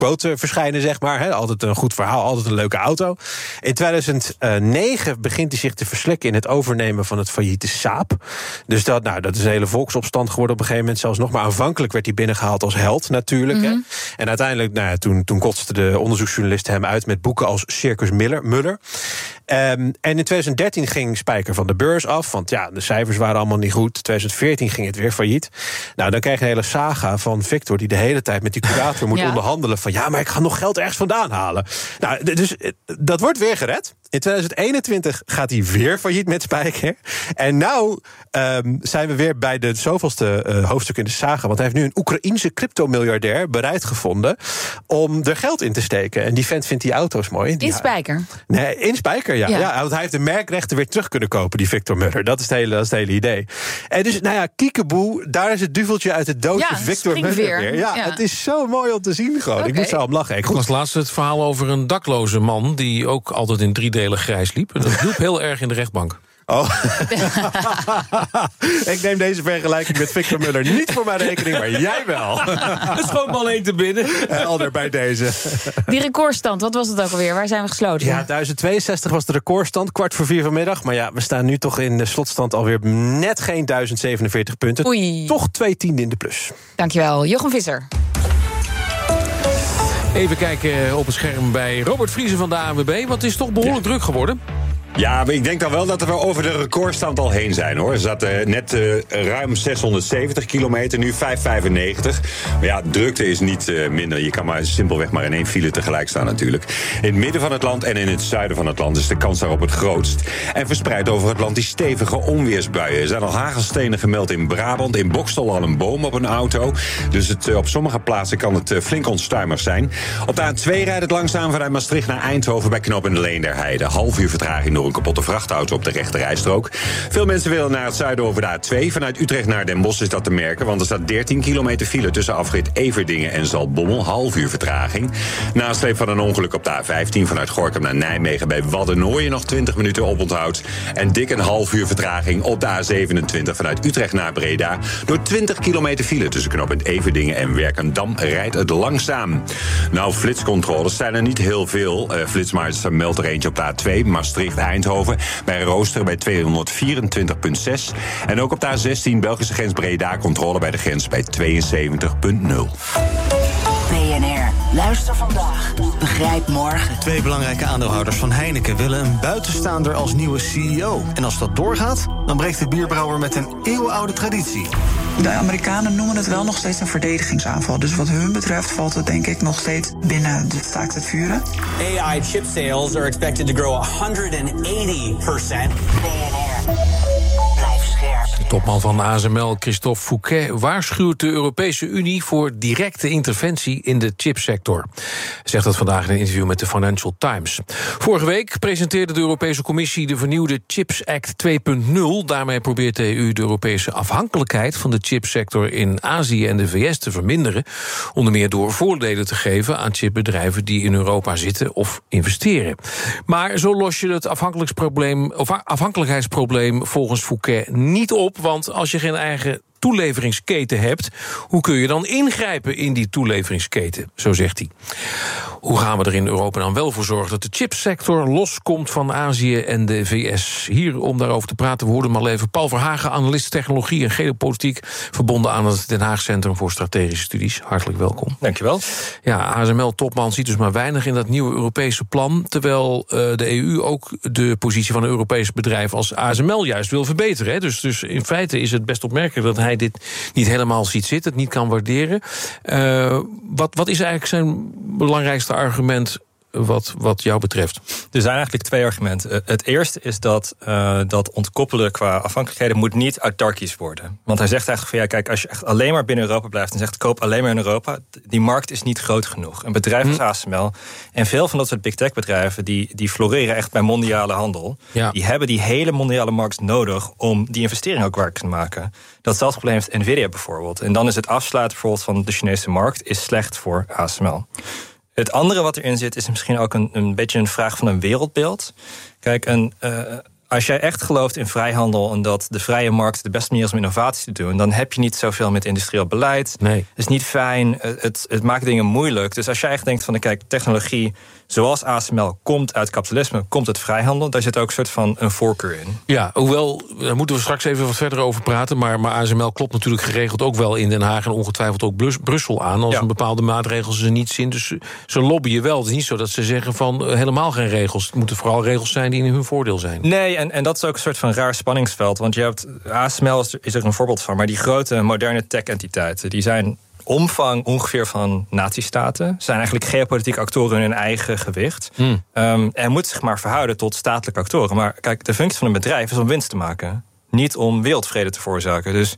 quote verschijnen, zeg maar. Hè. Altijd een goed verhaal, altijd een leuke auto. In 2009 begint hij zich te verslikken in het overnemen van het failliete Saab. Dus dat is een hele volksopstand geworden op een gegeven moment. Zelfs nog maar aanvankelijk werd hij binnengehaald als held natuurlijk. Mm-hmm. Hè. En uiteindelijk, toen kotsten de onderzoeksjournalisten hem uit met boeken als Circus Muller. En in 2013 ging Spijker van de beurs af, want de cijfers waren allemaal niet goed. 2014 ging het weer failliet. Dan krijg je een hele saga van Victor, die de hele tijd met die curator moet onderhandelen van maar ik ga nog geld ergens vandaan halen. Dus dat wordt weer gered. In 2021 gaat hij weer failliet met Spijker. En zijn we weer bij de zoveelste hoofdstuk in de saga. Want hij heeft nu een Oekraïense cryptomiljardair bereid gevonden om er geld in te steken. En die vent vindt die auto's mooi. In Spijker? Nee, in Spijker, ja. Want hij heeft de merkrechten weer terug kunnen kopen, die Victor Muller. Dat is het hele idee. En dus, kiekeboe, daar is het duveltje uit het doosje Victor Muller weer. Ja, het is zo mooi om te zien gewoon. Okay. Ik moet zo om lachen. Ik las laatst het verhaal over een dakloze man die ook altijd in 3-delig grijs liep. En dat hielp heel erg in de rechtbank. Oh. Ik neem deze vergelijking met Victor Muller niet voor mijn rekening, maar jij wel. Het schoot me alleen te binnen. Alder bij deze. Die recordstand, wat was het ook alweer? Waar zijn we gesloten? Ja, 1062 was de recordstand, 3:15 vanmiddag. Maar we staan nu toch in de slotstand alweer net geen 1047 punten. Oei. Toch 2 tienden in de plus. Dankjewel, Jochem Visser. Even kijken op het scherm bij Robert Vriezen van de ANWB. Want het is toch behoorlijk druk geworden. Ja, maar ik denk dan wel dat we over de recordstand al heen zijn, hoor. Ze zaten net ruim 670 kilometer, nu 595. Maar drukte is niet minder. Je kan maar simpelweg maar in 1 file tegelijk staan natuurlijk. In het midden van het land en in het zuiden van het land is de kans daarop het grootst. En verspreid over het land die stevige onweersbuien. Er zijn al hagelstenen gemeld in Brabant. In Bokstel al een boom op een auto. Dus op sommige plaatsen kan het flink onstuimig zijn. Op de A2 rijdt het langzaam vanuit Maastricht naar Eindhoven bij knooppunt Leenderheide. Half uur vertraging door een kapotte vrachtauto op de rechterrijstrook. Veel mensen willen naar het zuiden over de A2. Vanuit Utrecht naar Den Bosch is dat te merken, want er staat 13 kilometer file tussen afrit Everdingen en Zaltbommel. Half uur vertraging. Nasleep van een ongeluk op de A15 vanuit Gorinchem naar Nijmegen bij Waddenooien nog 20 minuten oponthoud. En dik een half uur vertraging op de A27 vanuit Utrecht naar Breda. Door 20 kilometer file tussen knooppunt Everdingen en Werkendam rijdt het langzaam. Flitscontroles zijn er niet heel veel. Flitsmeister meldt er eentje op de A2, Maastricht-Eindhoven. Bij Rooster bij 224,6. En ook op de A16 Belgische grens Breda controle bij de grens bij 72,0. BNR. Luister vandaag. Begrijp morgen. 2 belangrijke aandeelhouders van Heineken willen een buitenstaander als nieuwe CEO. En als dat doorgaat, dan breekt de bierbrouwer met een eeuwenoude traditie. De Amerikanen noemen het wel nog steeds een verdedigingsaanval. Dus wat hun betreft valt het denk ik nog steeds binnen de staakt het vuren. AI chip sales are expected to grow 180%. De topman van ASML, Christophe Fouquet, waarschuwt de Europese Unie voor directe interventie in de chipsector. Hij zegt dat vandaag in een interview met de Financial Times. Vorige week presenteerde de Europese Commissie de vernieuwde Chips Act 2.0. Daarmee probeert de EU de Europese afhankelijkheid van de chipsector in Azië en de VS te verminderen. Onder meer door voordelen te geven aan chipbedrijven die in Europa zitten of investeren. Maar zo los je het afhankelijkheidsprobleem volgens Fouquet niet op, want als je geen eigen toeleveringsketen hebt, hoe kun je dan ingrijpen in die toeleveringsketen, zo zegt hij. Hoe gaan we er in Europa dan wel voor zorgen dat de chipsector loskomt van Azië en de VS? Hier om daarover te praten, we hoorden hem al even. Paul Verhagen, analist technologie en geopolitiek, verbonden aan het Den Haag Centrum voor Strategische Studies. Hartelijk welkom. Dankjewel. Ja, ASML-topman ziet dus maar weinig in dat nieuwe Europese plan, terwijl de EU ook de positie van een Europees bedrijf als ASML juist wil verbeteren. Hè? Dus in feite is het best opmerkelijk dat hij dit niet helemaal ziet zitten, het niet kan waarderen. Wat is eigenlijk zijn belangrijkste argument wat jou betreft? Er zijn eigenlijk 2 argumenten. Het eerste is dat ontkoppelen qua afhankelijkheden moet niet autarkisch worden. Want hij zegt eigenlijk van kijk, als je echt alleen maar binnen Europa blijft en zegt koop alleen maar in Europa, die markt is niet groot genoeg. Een bedrijf als ASML en veel van dat soort big tech bedrijven die floreren echt bij mondiale handel. Ja. Die hebben die hele mondiale markt nodig om die investering ook waar te maken. Datzelfde probleem heeft Nvidia bijvoorbeeld. En dan is het afsluiten bijvoorbeeld van de Chinese markt is slecht voor ASML. Het andere wat erin zit is misschien ook een beetje een vraag van een wereldbeeld. Kijk, als jij echt gelooft in vrijhandel en dat de vrije markt de beste manier is om innovatie te doen, dan heb je niet zoveel met industrieel beleid. Nee. Het is niet fijn, het maakt dingen moeilijk. Dus als jij echt denkt van, kijk, technologie zoals ASML komt uit kapitalisme, komt het vrijhandel, daar zit ook een soort van een voorkeur in. Ja, hoewel, daar moeten we straks even wat verder over praten, maar ASML klopt natuurlijk geregeld ook wel in Den Haag en ongetwijfeld ook Brussel aan als een bepaalde maatregels ze niet zien. Dus ze lobbyen wel. Het is niet zo dat ze zeggen van helemaal geen regels. Het moeten vooral regels zijn die in hun voordeel zijn. Nee, en dat is ook een soort van raar spanningsveld. Want je hebt, ASML is er een voorbeeld van, maar die grote moderne tech-entiteiten, die zijn omvang ongeveer van nazistaten. Zijn eigenlijk geopolitieke actoren in hun eigen gewicht. En moeten zich maar verhouden tot statelijke actoren. Maar kijk, de functie van een bedrijf is om winst te maken. Niet om wereldvrede te veroorzaken. Dus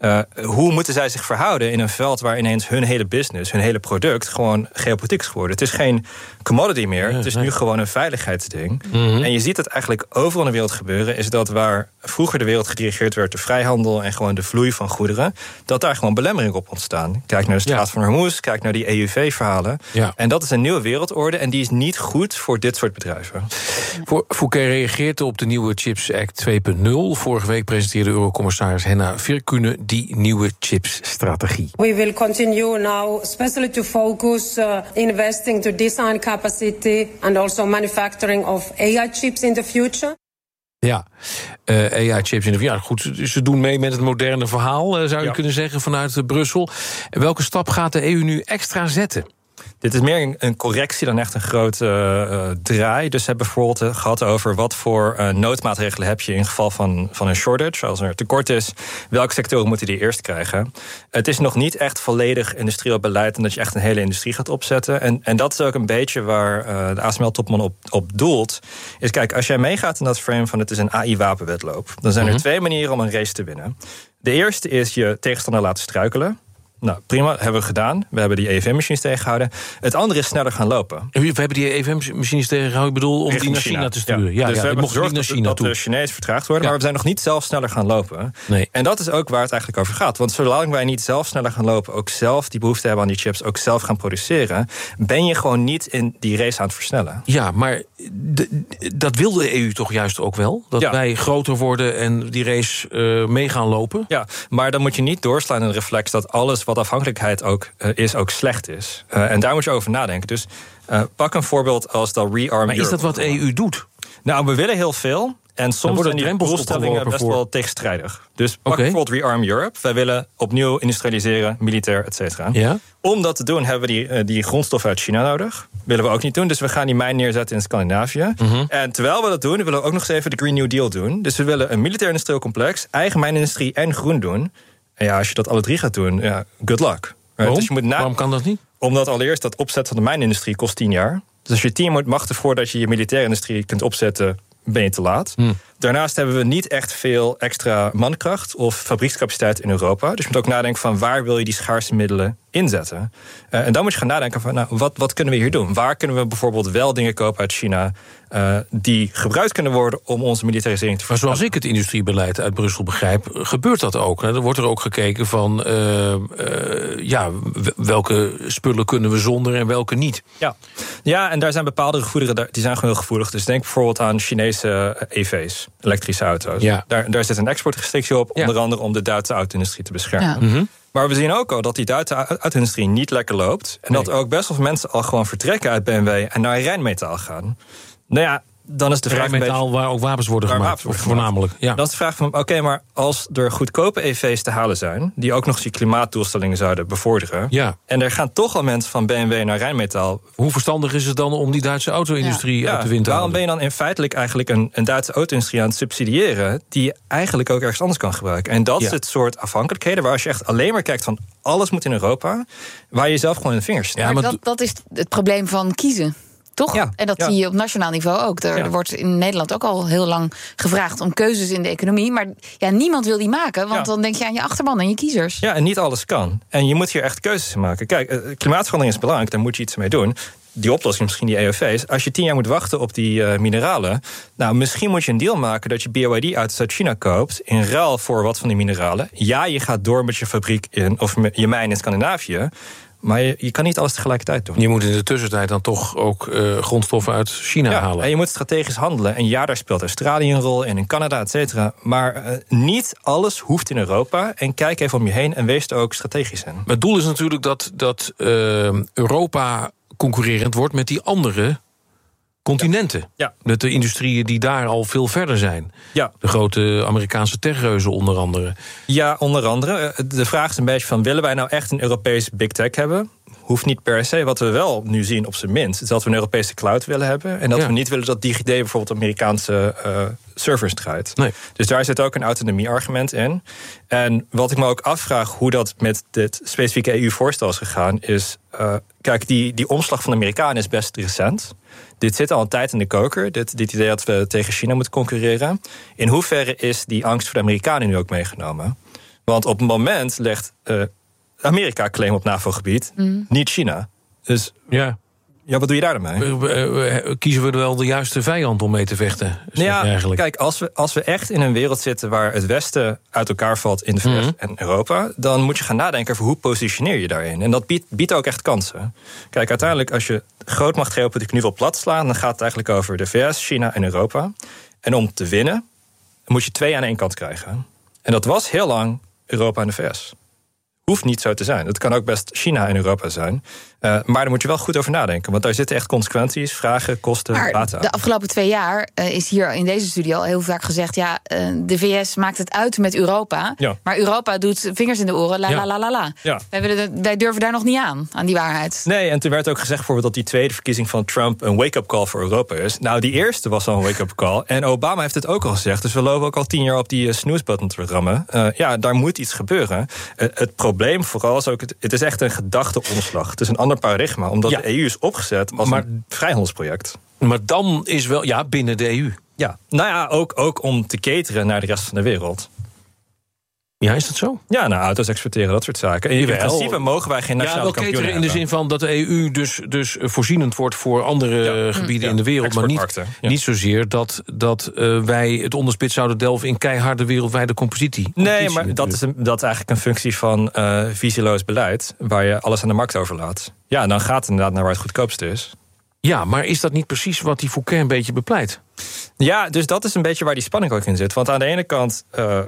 hoe moeten zij zich verhouden in een veld waar ineens hun hele business, hun hele product gewoon geopolitiek is geworden? Het is geen commodity meer. Het is nu gewoon een veiligheidsding. En je ziet het eigenlijk overal in de wereld gebeuren, is dat waar vroeger de wereld gedirigeerd werd door vrijhandel en gewoon de vloei van goederen, dat daar gewoon belemmeringen op ontstaan. Kijk naar de straat van Hormuz, kijk naar die EUV-verhalen. Ja. En dat is een nieuwe wereldorde en die is niet goed voor dit soort bedrijven. Fouquet reageert op de nieuwe Chips Act 2.0. Vorige week presenteerde Eurocommissaris Henna Virkkunen die nieuwe chipsstrategie. We will continue now, especially to focus investing to design capacity and also manufacturing of AI chips in the future. Ja, AI-chips in de... Ja, goed, ze doen mee met het moderne verhaal, zou je kunnen zeggen, vanuit Brussel. En welke stap gaat de EU nu extra zetten? Dit is meer een correctie dan echt een grote draai. Dus ze hebben bijvoorbeeld gehad over wat voor noodmaatregelen heb je in geval van een shortage. Als er tekort is, welke sectoren moeten die eerst krijgen? Het is nog niet echt volledig industrieel beleid en dat je echt een hele industrie gaat opzetten. En dat is ook een beetje waar de ASML-topman op doelt. Is kijk, als jij meegaat in dat frame van het is een AI-wapenwedloop, dan zijn er twee manieren om een race te winnen. De eerste is je tegenstander laten struikelen. Nou, prima, hebben we gedaan. We hebben die EFM-machines tegengehouden. Het andere is sneller gaan lopen. We hebben die EFM-machines tegengehouden, ik bedoel, om die naar China te sturen. Dus we hebben gezorgd dat de Chinezen vertraagd worden, maar we zijn nog niet zelf sneller gaan lopen. Nee. En dat is ook waar het eigenlijk over gaat. Want zolang wij niet zelf sneller gaan lopen, ook zelf die behoefte hebben aan die chips, ook zelf gaan produceren, ben je gewoon niet in die race aan het versnellen. Ja, maar dat wil de EU toch juist ook wel? Dat wij groter worden en die race mee gaan lopen? Ja, maar dan moet je niet doorslaan in de reflex dat alles wat afhankelijkheid ook slecht is. En daar moet je over nadenken. Dus pak een voorbeeld als dat Rearm Maar is dat wat EU doet? Nou, we willen heel veel. En soms zijn die doelstellingen best wel tegenstrijdig. Dus pak bijvoorbeeld Rearm Europe. Wij willen opnieuw industrialiseren, militair, et cetera. Ja? Om dat te doen hebben we die grondstoffen uit China nodig. Willen we ook niet doen. Dus we gaan die mijn neerzetten in Scandinavië. En terwijl we dat doen, willen we ook nog eens even de Green New Deal doen. Dus we willen een militair-industrieel complex, eigen mijnindustrie en groen doen. En ja, als je dat alle drie gaat doen, good luck. Waarom? Dus je moet Waarom kan dat niet? Omdat allereerst dat opzetten van de mijnindustrie kost 10 jaar. Dus als je 10 moet wachten voordat je je militaire industrie kunt opzetten, ben je te laat. Daarnaast hebben we niet echt veel extra mankracht of fabriekscapaciteit in Europa. Dus je moet ook nadenken van waar wil je die schaarse middelen inzetten. En dan moet je gaan nadenken van nou, wat kunnen we hier doen? Waar kunnen we bijvoorbeeld wel dingen kopen uit China die gebruikt kunnen worden om onze militarisering te versnellen? Maar zoals ik het industriebeleid uit Brussel begrijp, gebeurt dat ook. Er wordt er ook gekeken van welke spullen kunnen we zonder en welke niet. Ja, en daar zijn bepaalde goederen die zijn gewoon heel gevoelig. Dus denk bijvoorbeeld aan Chinese EV's, elektrische auto's. Ja. Daar zit een exportrestrictie op, onder andere om de Duitse auto-industrie te beschermen. Ja. Maar we zien ook al dat die Duitse auto-industrie niet lekker loopt. En dat ook best wel veel mensen al gewoon vertrekken uit BMW en naar Rijnmetaal gaan. Nou ja, dan is de vraag Rijnmetaal waar ook wapens worden gemaakt, voornamelijk. Ja. Dan is de vraag van, oké, maar als er goedkope EV's te halen zijn, die ook nog eens die klimaatdoelstellingen zouden bevorderen, en er gaan toch al mensen van BMW naar Rijnmetaal. Hoe verstandig is het dan om die Duitse auto-industrie uit de wind te halen? Waarom ben je dan in feitelijk eigenlijk een Duitse auto-industrie aan het subsidiëren die je eigenlijk ook ergens anders kan gebruiken? En dat is het soort afhankelijkheden waar als je echt alleen maar kijkt van alles moet in Europa, waar je zelf gewoon in de vingers snijdt. Ja, maar dat is het probleem van kiezen. Toch? Ja, en dat zie je op nationaal niveau ook. Er wordt in Nederland ook al heel lang gevraagd om keuzes in de economie. Maar niemand wil die maken, want dan denk je aan je achterban en je kiezers. Ja, en niet alles kan. En je moet hier echt keuzes in maken. Kijk, klimaatverandering is belangrijk, daar moet je iets mee doen. Die oplossing, misschien die EUV's. Als je 10 jaar moet wachten op die mineralen, nou, misschien moet je een deal maken dat je BYD uit Zuid-China koopt in ruil voor wat van die mineralen. Ja, je gaat door met je fabriek of je mijn in Scandinavië. Maar je kan niet alles tegelijkertijd doen. Je moet in de tussentijd dan toch ook grondstoffen uit China halen. En je moet strategisch handelen. En ja, daar speelt Australië een rol en in Canada, et cetera. Maar niet alles hoeft in Europa. En kijk even om je heen en wees er ook strategisch in. Maar het doel is natuurlijk dat Europa concurrerend wordt met die andere continenten. Ja. Met de industrieën die daar al veel verder zijn. Ja. De grote Amerikaanse techreuzen onder andere. Ja, onder andere. De vraag is een beetje van, willen wij nou echt een Europees big tech hebben? Hoeft niet per se. Wat we wel nu zien op zijn minst, is dat we een Europese cloud willen hebben. En dat we niet willen dat DigiD bijvoorbeeld Amerikaanse servers draait. Nee. Dus daar zit ook een autonomie-argument in. En wat ik me ook afvraag hoe dat met dit specifieke EU-voorstel is gegaan, is, kijk, die omslag van de Amerikanen is best recent. Dit zit al een tijd in de koker, dit idee dat we tegen China moeten concurreren. In hoeverre is die angst voor de Amerikanen nu ook meegenomen? Want op het moment legt Amerika claim op NAVO-gebied, niet China. Dus ja, wat doe je daar dan mee? Kiezen we wel de juiste vijand om mee te vechten? Eigenlijk. Kijk, als we echt in een wereld zitten waar het Westen uit elkaar valt in de VS en Europa, dan moet je gaan nadenken over hoe positioneer je daarin. En dat biedt ook echt kansen. Kijk, uiteindelijk, als je grootmacht geopolitiek nu wil platslaan, dan gaat het eigenlijk over de VS, China en Europa. En om te winnen, moet je 2 aan één kant krijgen. En dat was heel lang Europa en de VS. Hoeft niet zo te zijn. Het kan ook best China en Europa zijn. Maar daar moet je wel goed over nadenken. Want daar zitten echt consequenties, vragen, kosten, baten aan. De afgelopen 2 jaar is hier in deze studio al heel vaak gezegd, ja, de VS maakt het uit met Europa. Ja. Maar Europa doet vingers in de oren, la. Ja. Wij durven daar nog niet aan die waarheid. Nee, en toen werd ook gezegd bijvoorbeeld dat die tweede verkiezing van Trump een wake-up call voor Europa is. Nou, die eerste was al een wake-up call. En Obama heeft het ook al gezegd. Dus we lopen ook al 10 jaar op die snooze-button te rammen. Daar moet iets gebeuren. Het probleem vooral is ook, het is echt een gedachteomslag. Het is een ander paradigma, omdat de EU is opgezet als een vrijhandelsproject. Maar dan is wel, binnen de EU. Ja, nou ja, ook om te cateren naar de rest van de wereld. Ja, is dat zo? Ja, auto's exporteren, dat soort zaken. In principe mogen wij geen nationale kampioen hebben. In de zin van dat de EU dus voorzienend wordt voor andere gebieden in de wereld, maar niet zozeer dat wij het onderspit zouden delven in keiharde wereldwijde competitie. Nee, maar dat is eigenlijk een functie van visieloos beleid, waar je alles aan de markt overlaat. Ja, dan gaat het inderdaad naar waar het goedkoopste is. Ja, maar is dat niet precies wat die Fouquet een beetje bepleit? Ja, dus dat is een beetje waar die spanning ook in zit. Want aan de ene kant,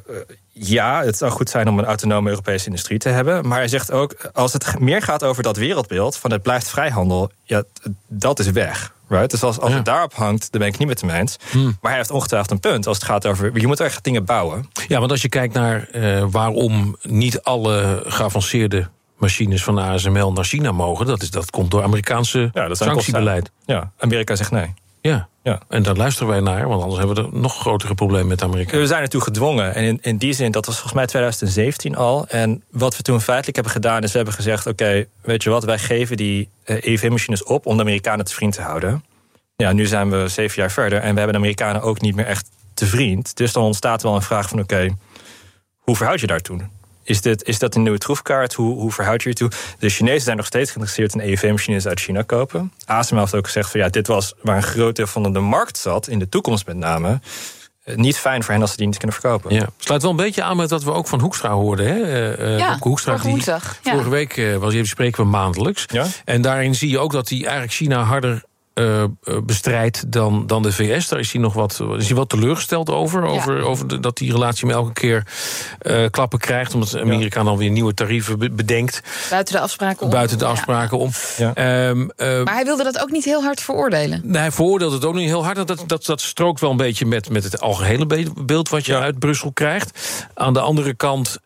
het zou goed zijn om een autonome Europese industrie te hebben. Maar hij zegt ook, als het meer gaat over dat wereldbeeld, van het blijft vrijhandel, dat is weg. Right? Dus als het daarop hangt, dan ben ik niet met hem eens. Maar hij heeft ongetwijfeld een punt als het gaat over, je moet echt dingen bouwen. Ja, want als je kijkt naar waarom niet alle geavanceerde machines van de ASML naar China mogen, dat komt door Amerikaanse sanctiebeleid. Ja, Amerika zegt nee. Ja, en daar luisteren wij naar, want anders hebben we een nog grotere probleem met Amerika. We zijn ertoe gedwongen. En in die zin, dat was volgens mij 2017 al. En wat we toen feitelijk hebben gedaan, is we hebben gezegd, oké, weet je wat, wij geven die EV-machines op om de Amerikanen te vriend te houden. Ja, nu zijn we 7 jaar verder en we hebben de Amerikanen ook niet meer echt te vriend. Dus dan ontstaat wel een vraag van, oké, hoe verhoud je daartoe? Is dat een nieuwe troefkaart? Hoe verhoud je je toe? De Chinezen zijn nog steeds geïnteresseerd in EV-machines uit China kopen. ASML heeft ook gezegd van dit was waar een groot deel van de markt zat, in de toekomst met name. Niet fijn voor hen als ze die niet kunnen verkopen. Ja, sluit wel een beetje aan met wat we ook van Hoekstra hoorden. Hè? Hoekstra, vorige week spreken we maandelijks. Ja? En daarin zie je ook dat hij eigenlijk China harder bestrijdt dan de VS. Daar is hij nog wat teleurgesteld over dat die relatie met elke keer klappen krijgt, omdat Amerika dan weer nieuwe tarieven bedenkt. Buiten de afspraken om. Ja. Maar hij wilde dat ook niet heel hard veroordelen. Nee, hij veroordeelde het ook niet heel hard. Dat strookt wel een beetje met het algehele beeld wat je uit Brussel krijgt. Aan de andere kant,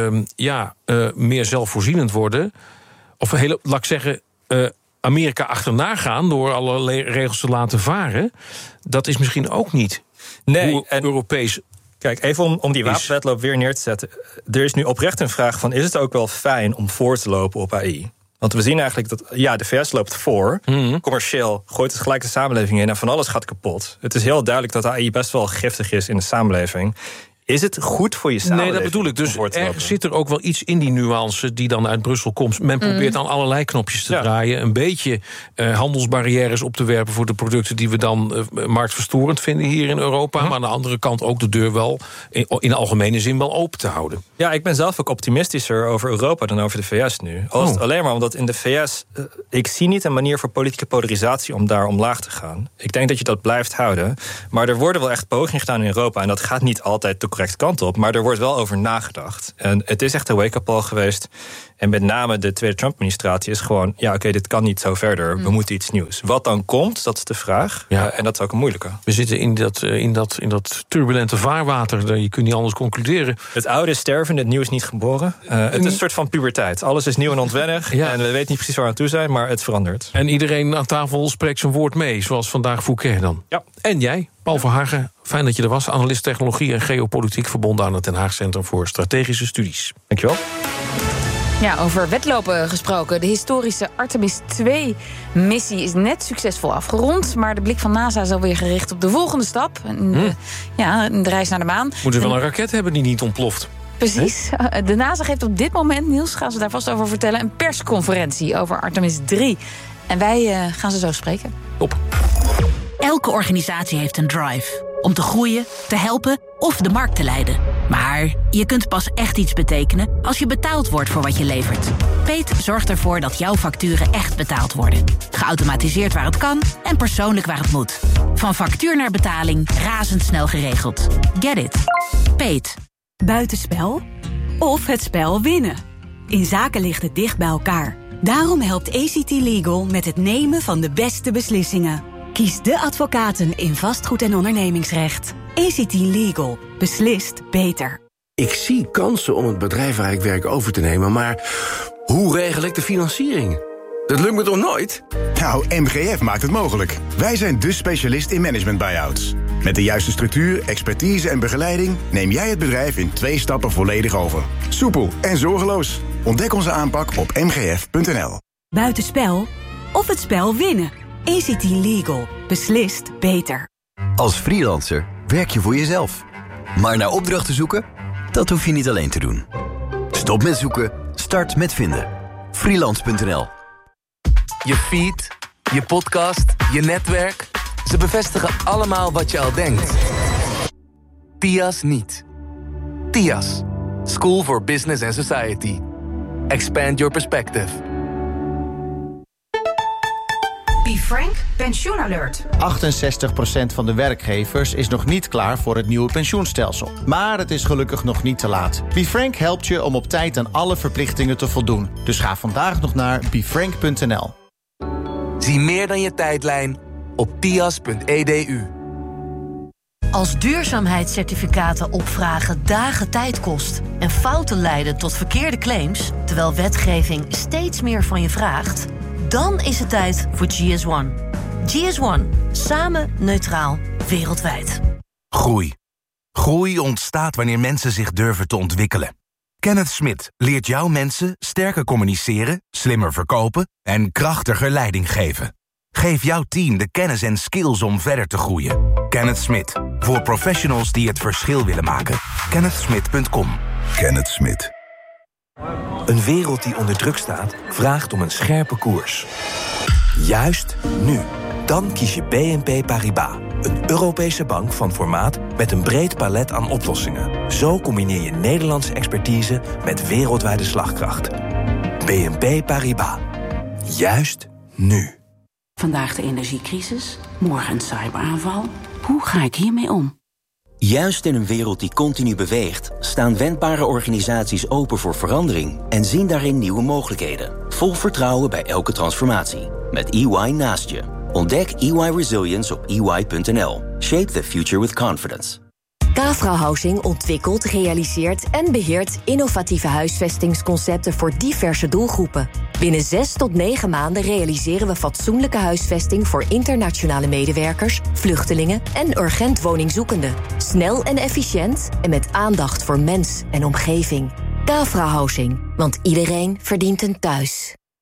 meer zelfvoorzienend worden. Of laat ik zeggen, Amerika achterna gaan door alle regels te laten varen, dat is misschien ook niet Europees. Kijk, even om die wapenwetloop weer neer te zetten. Er is nu oprecht een vraag van, is het ook wel fijn om voor te lopen op AI? Want we zien eigenlijk dat, de VS loopt voor. Commercieel gooit het gelijk de samenleving in en van alles gaat kapot. Het is heel duidelijk dat AI best wel giftig is in de samenleving. is het goed voor je samenleving? Nee, dat bedoel ik. Dus er zit er ook wel iets in die nuance die dan uit Brussel komt. Men probeert aan allerlei knopjes te draaien. Een beetje handelsbarrières op te werpen voor de producten die we dan marktverstorend vinden hier in Europa. Maar aan de andere kant ook de deur wel in de algemene zin wel open te houden. Ja, ik ben zelf ook optimistischer over Europa dan over de VS nu. Alleen maar omdat in de VS... ik zie niet een manier voor politieke polarisatie om daar omlaag te gaan. Ik denk dat je dat blijft houden. Maar er worden wel echt pogingen gedaan in Europa. En dat gaat niet altijd de correcte kant op. Maar er wordt wel over nagedacht. En het is echt een wake-up call geweest. En met name de tweede Trump-administratie is gewoon... oké, dit kan niet zo verder. We moeten iets nieuws. Wat dan komt, dat is de vraag. Ja. En dat is ook een moeilijke. We zitten in dat turbulente vaarwater. Je kunt niet anders concluderen. Het oude is stervende, het nieuw is niet geboren. Het is een soort van puberteit. Alles is nieuw en ontwennig. En we weten niet precies waar we aan toe zijn, maar het verandert. En iedereen aan tafel spreekt zijn woord mee. Zoals vandaag Fouquet dan. Ja. En jij, Paul Verhagen, fijn dat je er was. Analist technologie en geopolitiek verbonden aan het Den Haag Centrum voor Strategische Studies. Dankjewel. Ja, over wedlopen gesproken. De historische Artemis 2-missie is net succesvol afgerond. Maar de blik van NASA is alweer gericht op de volgende stap. De reis naar de maan. Moeten we wel een raket hebben die niet ontploft? Precies. De NASA geeft op dit moment, Niels, gaan ze daar vast over vertellen, een persconferentie over Artemis 3. En wij gaan ze zo spreken. Top. Elke organisatie heeft een drive. Om te groeien, te helpen of de markt te leiden. Maar je kunt pas echt iets betekenen als je betaald wordt voor wat je levert. Peet zorgt ervoor dat jouw facturen echt betaald worden. Geautomatiseerd waar het kan en persoonlijk waar het moet. Van factuur naar betaling, razendsnel geregeld. Get it. Peet. Buitenspel of het spel winnen. In zaken ligt het dicht bij elkaar. Daarom helpt ACT Legal met het nemen van de beste beslissingen. Kies de advocaten in vastgoed- en ondernemingsrecht. ACT Legal. Beslist beter. Ik zie kansen om het bedrijf waar ik werk over te nemen, maar hoe regel ik de financiering? Dat lukt me toch nooit? Nou, MGF maakt het mogelijk. Wij zijn de specialist in management buyouts. Met de juiste structuur, expertise en begeleiding neem jij het bedrijf in 2 stappen volledig over. Soepel en zorgeloos. Ontdek onze aanpak op mgf.nl. Buitenspel of het spel winnen. ACT Legal. Beslist beter. Als freelancer werk je voor jezelf. Maar naar opdrachten zoeken? Dat hoef je niet alleen te doen. Stop met zoeken, start met vinden. Freelance.nl. Je feed, je podcast, je netwerk. Ze bevestigen allemaal wat je al denkt. TIAS niet. TIAS. School for Business and Society. Expand your perspective. BeFrank Pensioen Alert. 68% van de werkgevers is nog niet klaar voor het nieuwe pensioenstelsel. Maar het is gelukkig nog niet te laat. BeFrank helpt je om op tijd aan alle verplichtingen te voldoen. Dus ga vandaag nog naar befrank.nl. Zie meer dan je tijdlijn op tias.edu. Als duurzaamheidscertificaten opvragen dagen tijd kost en fouten leiden tot verkeerde claims, terwijl wetgeving steeds meer van je vraagt, dan is het tijd voor GS1. GS1. Samen neutraal. Wereldwijd. Groei. Groei ontstaat wanneer mensen zich durven te ontwikkelen. Kenneth Smit leert jouw mensen sterker communiceren, slimmer verkopen en krachtiger leiding geven. Geef jouw team de kennis en skills om verder te groeien. Kenneth Smit. Voor professionals die het verschil willen maken. KennethSmit.com. Kenneth Smit. Een wereld die onder druk staat, vraagt om een scherpe koers. Juist nu. Dan kies je BNP Paribas. Een Europese bank van formaat met een breed palet aan oplossingen. Zo combineer je Nederlandse expertise met wereldwijde slagkracht. BNP Paribas. Juist nu. Vandaag de energiecrisis, morgen een cyberaanval. Hoe ga ik hiermee om? Juist in een wereld die continu beweegt, staan wendbare organisaties open voor verandering en zien daarin nieuwe mogelijkheden. Vol vertrouwen bij elke transformatie. Met EY naast je. Ontdek EY Resilience op ey.nl. Shape the future with confidence. Kafra Housing ontwikkelt, realiseert en beheert innovatieve huisvestingsconcepten voor diverse doelgroepen. Binnen 6 tot 9 maanden realiseren we fatsoenlijke huisvesting voor internationale medewerkers, vluchtelingen en urgent woningzoekenden. Snel en efficiënt en met aandacht voor mens en omgeving. Kafra Housing, want iedereen verdient een thuis.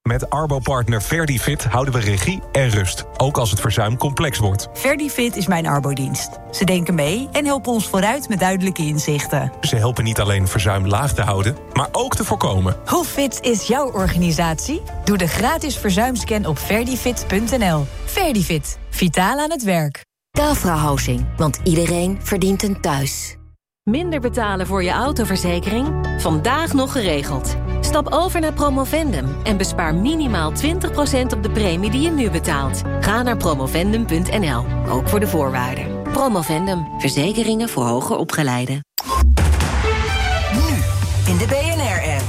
Met Arbo-partner Verdifit houden we regie en rust, ook als het verzuim complex wordt. Verdifit is mijn arbodienst. Ze denken mee en helpen ons vooruit met duidelijke inzichten. Ze helpen niet alleen verzuim laag te houden, maar ook te voorkomen. Hoe fit is jouw organisatie? Doe de gratis verzuimscan op verdifit.nl. Verdifit, vitaal aan het werk. Kafra Housing, want iedereen verdient een thuis. Minder betalen voor je autoverzekering? Vandaag nog geregeld. Stap over naar Promovendum en bespaar minimaal 20% op de premie die je nu betaalt. Ga naar promovendum.nl, ook voor de voorwaarden. Promovendum, verzekeringen voor hoger opgeleiden. Nu, in de BNR-app.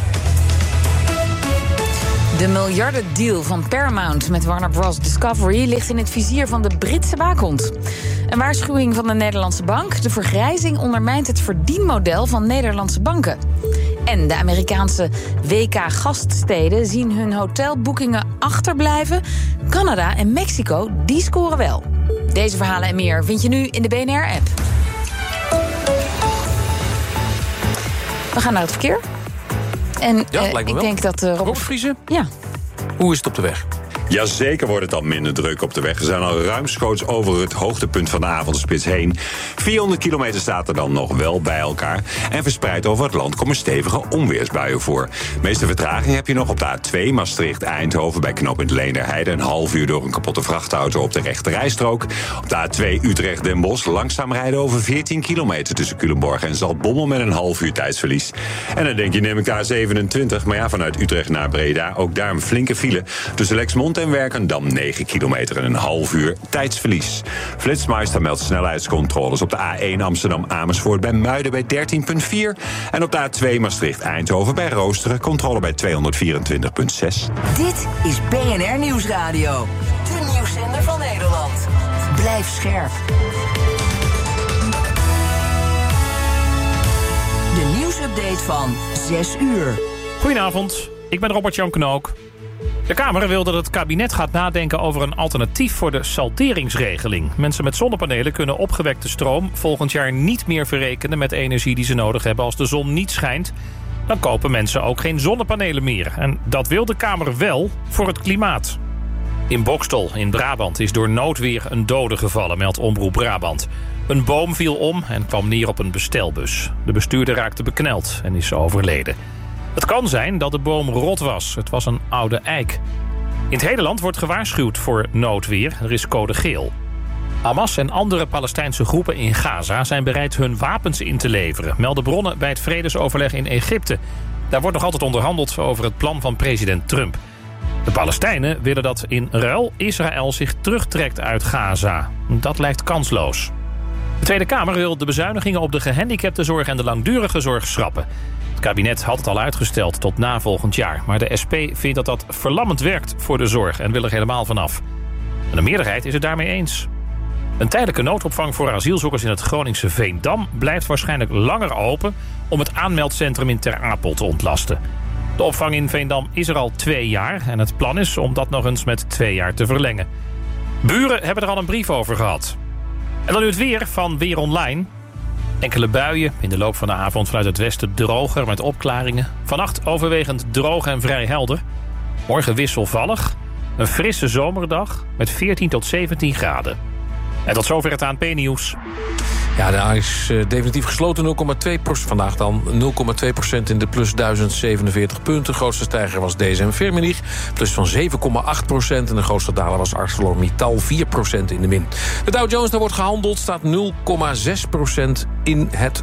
De miljardendeal van Paramount met Warner Bros. Discovery ligt in het vizier van de Britse waakhond. Een waarschuwing van de Nederlandse bank. De vergrijzing ondermijnt het verdienmodel van Nederlandse banken. En de Amerikaanse WK-gaststeden zien hun hotelboekingen achterblijven. Canada en Mexico, die scoren wel. Deze verhalen en meer vind je nu in de BNR-app. We gaan naar het verkeer. En ik denk dat Robert Vriezen? Ja. Hoe is het op de weg? Jazeker wordt het al minder druk op de weg. We zijn al ruimschoots over het hoogtepunt van de avondspits heen. 400 kilometer staat er dan nog wel bij elkaar. En verspreid over het land komen stevige onweersbuien voor. De meeste vertraging heb je nog op de A2 Maastricht-Eindhoven bij knooppunt Leenderheide. Een half uur door een kapotte vrachtauto op de rechte rijstrook. Op de A2 Utrecht-Den Bosch langzaam rijden over 14 kilometer tussen Culemborg en Zaltbommel met een half uur tijdsverlies. En dan denk je, neem ik A27, maar ja, vanuit Utrecht naar Breda ook daar een flinke file tussen Lexmond en Werkendam 9 kilometer en een half uur tijdsverlies. Flitsmeister meldt snelheidscontroles op de A1 Amsterdam-Amersfoort bij Muiden bij 13,4. En op de A2 Maastricht-Eindhoven bij Roosteren controle bij 224,6. Dit is BNR Nieuwsradio. De nieuwszender van Nederland. Blijf scherp. De nieuwsupdate van 6 uur. Goedenavond, ik ben Robert-Jan Knook. De Kamer wil dat het kabinet gaat nadenken over een alternatief voor de salderingsregeling. Mensen met zonnepanelen kunnen opgewekte stroom volgend jaar niet meer verrekenen met energie die ze nodig hebben als de zon niet schijnt. Dan kopen mensen ook geen zonnepanelen meer. En dat wil de Kamer wel voor het klimaat. In Boxtel in Brabant is door noodweer een dode gevallen, meldt Omroep Brabant. Een boom viel om en kwam neer op een bestelbus. De bestuurder raakte bekneld en is overleden. Het kan zijn dat de boom rot was. Het was een oude eik. In het hele land wordt gewaarschuwd voor noodweer. Er is code geel. Hamas en andere Palestijnse groepen in Gaza zijn bereid hun wapens in te leveren, melden bronnen bij het vredesoverleg in Egypte. Daar wordt nog altijd onderhandeld over het plan van president Trump. De Palestijnen willen dat in ruil Israël zich terugtrekt uit Gaza. Dat lijkt kansloos. De Tweede Kamer wil de bezuinigingen op de gehandicaptenzorg en de langdurige zorg schrappen. Het kabinet had het al uitgesteld tot na volgend jaar. Maar de SP vindt dat dat verlammend werkt voor de zorg en wil er helemaal vanaf. En de meerderheid is het daarmee eens. Een tijdelijke noodopvang voor asielzoekers in het Groningse Veendam blijft waarschijnlijk langer open om het aanmeldcentrum in Ter Apel te ontlasten. De opvang in Veendam is er al 2 jaar en het plan is om dat nog eens met 2 jaar te verlengen. Buren hebben er al een brief over gehad. En dan nu het weer van Weer Online. Enkele buien, in de loop van de avond vanuit het westen droger met opklaringen. Vannacht overwegend droog en vrij helder. Morgen wisselvallig. Een frisse zomerdag met 14 tot 17 graden. En tot zover het ANP-nieuws. Ja, de is definitief gesloten 0,2%. Vandaag dan 0,2% in de plus 1047 punten. De grootste stijger was DSM Firmenich, plus van 7,8%. En de grootste daler was ArcelorMittal, 4% in de min. De Dow Jones, daar wordt gehandeld, staat 0,6% in het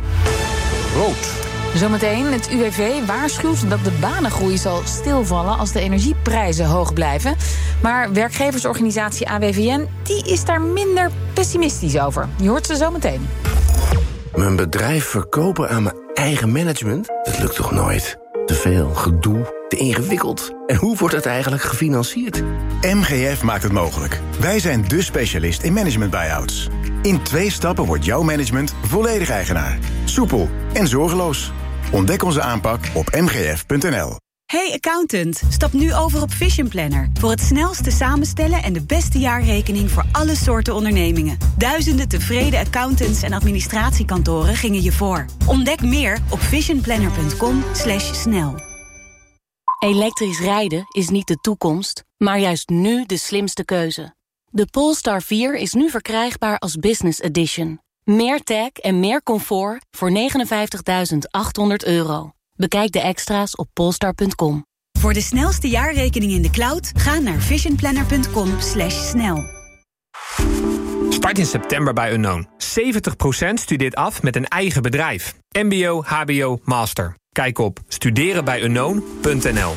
rood. Zometeen, het UWV waarschuwt dat de banengroei zal stilvallen als de energieprijzen hoog blijven. Maar werkgeversorganisatie AWVN, die is daar minder pessimistisch over. Je hoort ze zometeen. Mijn bedrijf verkopen aan mijn eigen management? Dat lukt toch nooit? Te veel gedoe, te ingewikkeld. En hoe wordt het eigenlijk gefinancierd? MGF maakt het mogelijk. Wij zijn dé specialist in management buyouts. In 2 stappen wordt jouw management volledig eigenaar. Soepel en zorgeloos. Ontdek onze aanpak op mgf.nl. Hey accountant, stap nu over op Vision Planner. Voor het snelste samenstellen en de beste jaarrekening voor alle soorten ondernemingen. Duizenden tevreden accountants en administratiekantoren gingen je voor. Ontdek meer op visionplanner.com/snel. Elektrisch rijden is niet de toekomst, maar juist nu de slimste keuze. De Polestar 4 is nu verkrijgbaar als Business Edition. Meer tech en meer comfort voor €59.800. Bekijk de extra's op polestar.com. Voor de snelste jaarrekening in de cloud, ga naar visionplanner.com/snel. Start in september bij Unknown. 70% studeert af met een eigen bedrijf. MBO, HBO, Master. Kijk op studerenbijunknown.nl.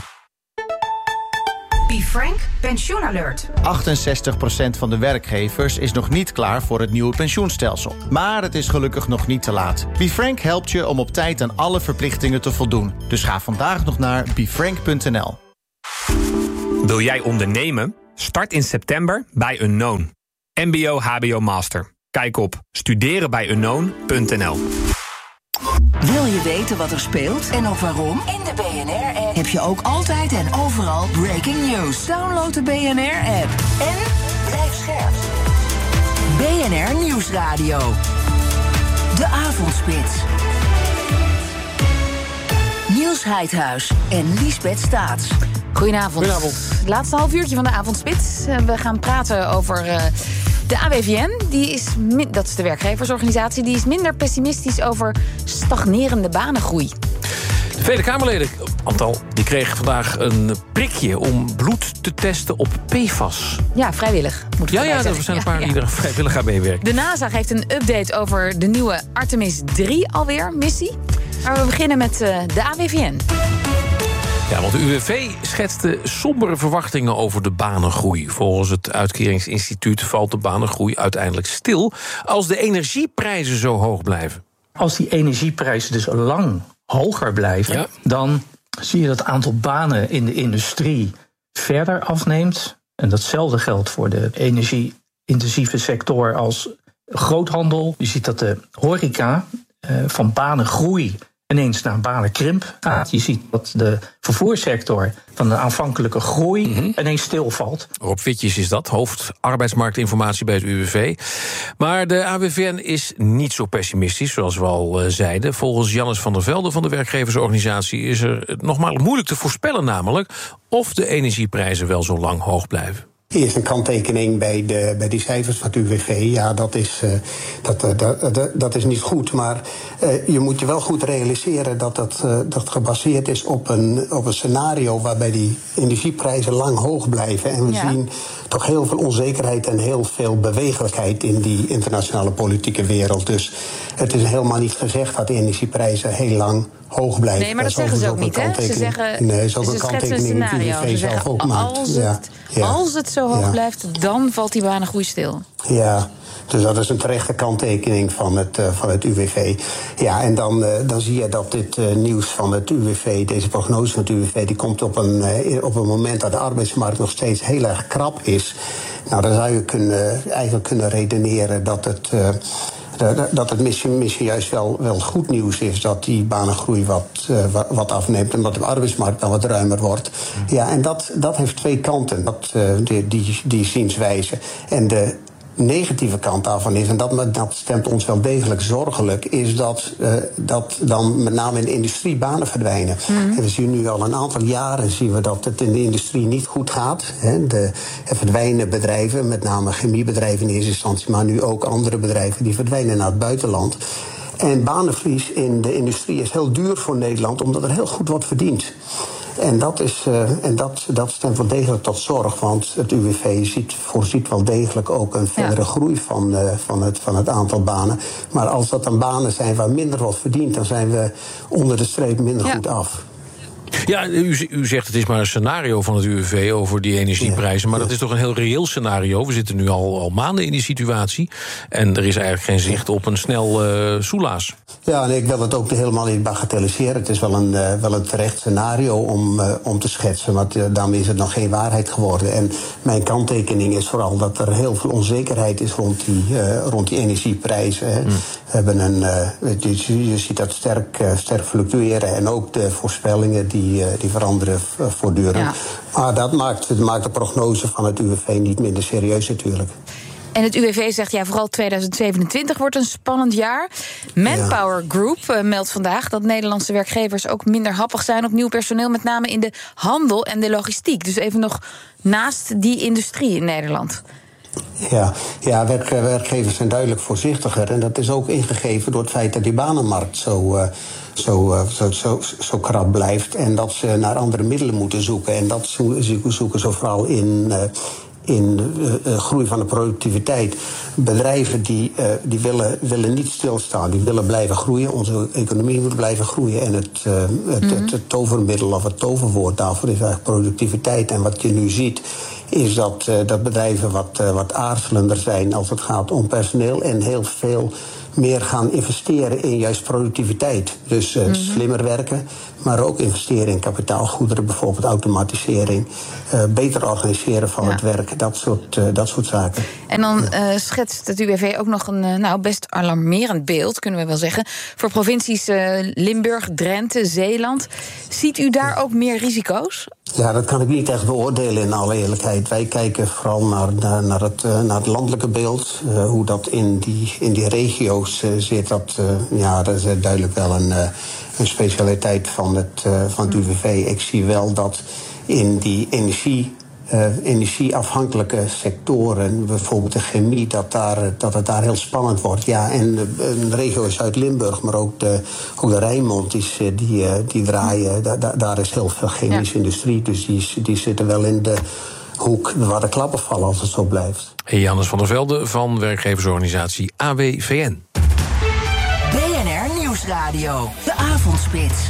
BeFrank pensioenalert. 68% van de werkgevers is nog niet klaar voor het nieuwe pensioenstelsel. Maar het is gelukkig nog niet te laat. BeFrank helpt je om op tijd aan alle verplichtingen te voldoen. Dus ga vandaag nog naar befrank.nl. Wil jij ondernemen? Start in september bij Unknown. MBO, HBO, Master. Kijk op studerenbijunknown.nl. Wil je weten wat er speelt en ook waarom? In de BNR-app heb je ook altijd en overal breaking news. Download de BNR-app en blijf scherp. BNR Nieuwsradio. De Avondspits. Niels Heidhuis en Liesbeth Staats. Goedenavond. Het laatste half uurtje van de Avondspits. We gaan praten over de AWVN. Dat is de werkgeversorganisatie. Die is minder pessimistisch over stagnerende banengroei. De Tweede Kamerleden, die kregen vandaag een prikje om bloed te testen op PFAS. Ja, vrijwillig. Er zijn een paar die er vrijwillig gaan meewerken. De NASA geeft een update over de nieuwe Artemis 3 alweer missie. Maar we beginnen met de AWVN. Ja, want de UWV schetste sombere verwachtingen over de banengroei. Volgens het Uitkeringsinstituut valt de banengroei uiteindelijk stil als de energieprijzen zo hoog blijven. Als die energieprijzen dus lang hoger blijven, dan zie je dat het aantal banen in de industrie verder afneemt. En datzelfde geldt voor de energie-intensieve sector als groothandel. Je ziet dat de horeca van banengroei ineens naar banenkrimp gaat. Je ziet dat de vervoerssector van de aanvankelijke groei ineens stilvalt. Rob Witjes is dat, hoofd arbeidsmarktinformatie bij het UWV. Maar de AWVN is niet zo pessimistisch, zoals we al zeiden. Volgens Jannes van der Velde van de werkgeversorganisatie is er nogmaals moeilijk te voorspellen, namelijk of de energieprijzen wel zo lang hoog blijven. Eerst een kanttekening bij die cijfers van het UWV. Ja, dat is niet goed. Maar je moet je wel goed realiseren dat gebaseerd is op een scenario waarbij die energieprijzen lang hoog blijven. En we zien toch heel veel onzekerheid en heel veel bewegelijkheid in die internationale politieke wereld. Dus het is helemaal niet gezegd dat de energieprijzen heel lang hoog blijven. Nee, maar dat zeggen ze ook niet, hè? Ze zeggen, nee, ze schetsen een scenario. Ze zeggen, als het zo hoog blijft, dan valt die banengroei stil. Ja, dus dat is een terechte kanttekening van het UWV. Ja, en dan zie je dat dit nieuws van het UWV, deze prognose van het UWV, die komt op een moment dat de arbeidsmarkt nog steeds heel erg krap is. Nou, dan zou je eigenlijk kunnen redeneren dat het misschien juist wel goed nieuws is dat die banengroei wat afneemt en dat de arbeidsmarkt dan wat ruimer wordt. Ja, en dat heeft twee kanten, die zienswijze. En de negatieve kant daarvan is, en dat stemt ons wel degelijk zorgelijk, is dat dan met name in de industrie banen verdwijnen. En we zien nu al een aantal jaren dat het in de industrie niet goed gaat. Er verdwijnen bedrijven, met name chemiebedrijven in eerste instantie, maar nu ook andere bedrijven die verdwijnen naar het buitenland. En banenverlies in de industrie is heel duur voor Nederland, omdat er heel goed wordt verdiend. En dat stemt wel degelijk tot zorg, want het UWV voorziet wel degelijk ook een verdere groei van het aantal banen. Maar als dat dan banen zijn waar minder wordt verdiend, dan zijn we onder de streep minder goed af. Ja, u zegt het is maar een scenario van het UWV over die energieprijzen. Maar dat is toch een heel reëel scenario. We zitten nu al maanden in die situatie. En er is eigenlijk geen zicht op een snel soelaas. Ja, nee, ik wil het ook helemaal niet bagatelliseren. Het is wel een terecht scenario om te schetsen. Maar daarmee is het nog geen waarheid geworden. En mijn kanttekening is vooral dat er heel veel onzekerheid is rond die energieprijzen. Hè. We hebben je ziet dat sterk fluctueren. En ook de voorspellingen die veranderen voortdurend. Ja. Maar dat maakt de prognose van het UWV niet minder serieus natuurlijk. En het UWV zegt, vooral 2027 wordt een spannend jaar. Manpower Group meldt vandaag dat Nederlandse werkgevers ook minder happig zijn op nieuw personeel, met name in de handel en de logistiek. Dus even nog naast die industrie in Nederland. Ja, werkgevers zijn duidelijk voorzichtiger. En dat is ook ingegeven door het feit dat die banenmarkt zo krap blijft. En dat ze naar andere middelen moeten zoeken. En dat zoeken ze vooral in groei van de productiviteit. Bedrijven die willen niet stilstaan, die willen blijven groeien. Onze economie moet blijven groeien. En het tovermiddel of het toverwoord daarvoor is eigenlijk productiviteit. En wat je nu ziet is dat bedrijven wat aarzelender zijn als het gaat om personeel en heel veel meer gaan investeren in juist productiviteit. Dus slimmer werken, maar ook investeren in kapitaalgoederen, bijvoorbeeld automatisering, beter organiseren van het werk, dat soort zaken. En dan schetst het UWV ook nog een best alarmerend beeld, kunnen we wel zeggen, voor provincies Limburg, Drenthe, Zeeland. Ziet u daar ook meer risico's? Ja, dat kan ik niet echt beoordelen in alle eerlijkheid. Wij kijken vooral naar het landelijke beeld. Hoe dat in die regio's zit, dat is duidelijk wel een specialiteit van het UWV. Ik zie wel dat in die energieafhankelijke sectoren, bijvoorbeeld de chemie, dat het daar heel spannend wordt. Ja, en de regio Zuid-Limburg, maar ook de Rijnmond, die draaien. Daar is heel veel chemische industrie, dus die zitten wel in de hoek waar de klappen vallen als het zo blijft. Jannes van der Velde van werkgeversorganisatie AWVN. BNR Nieuwsradio, de avondspits.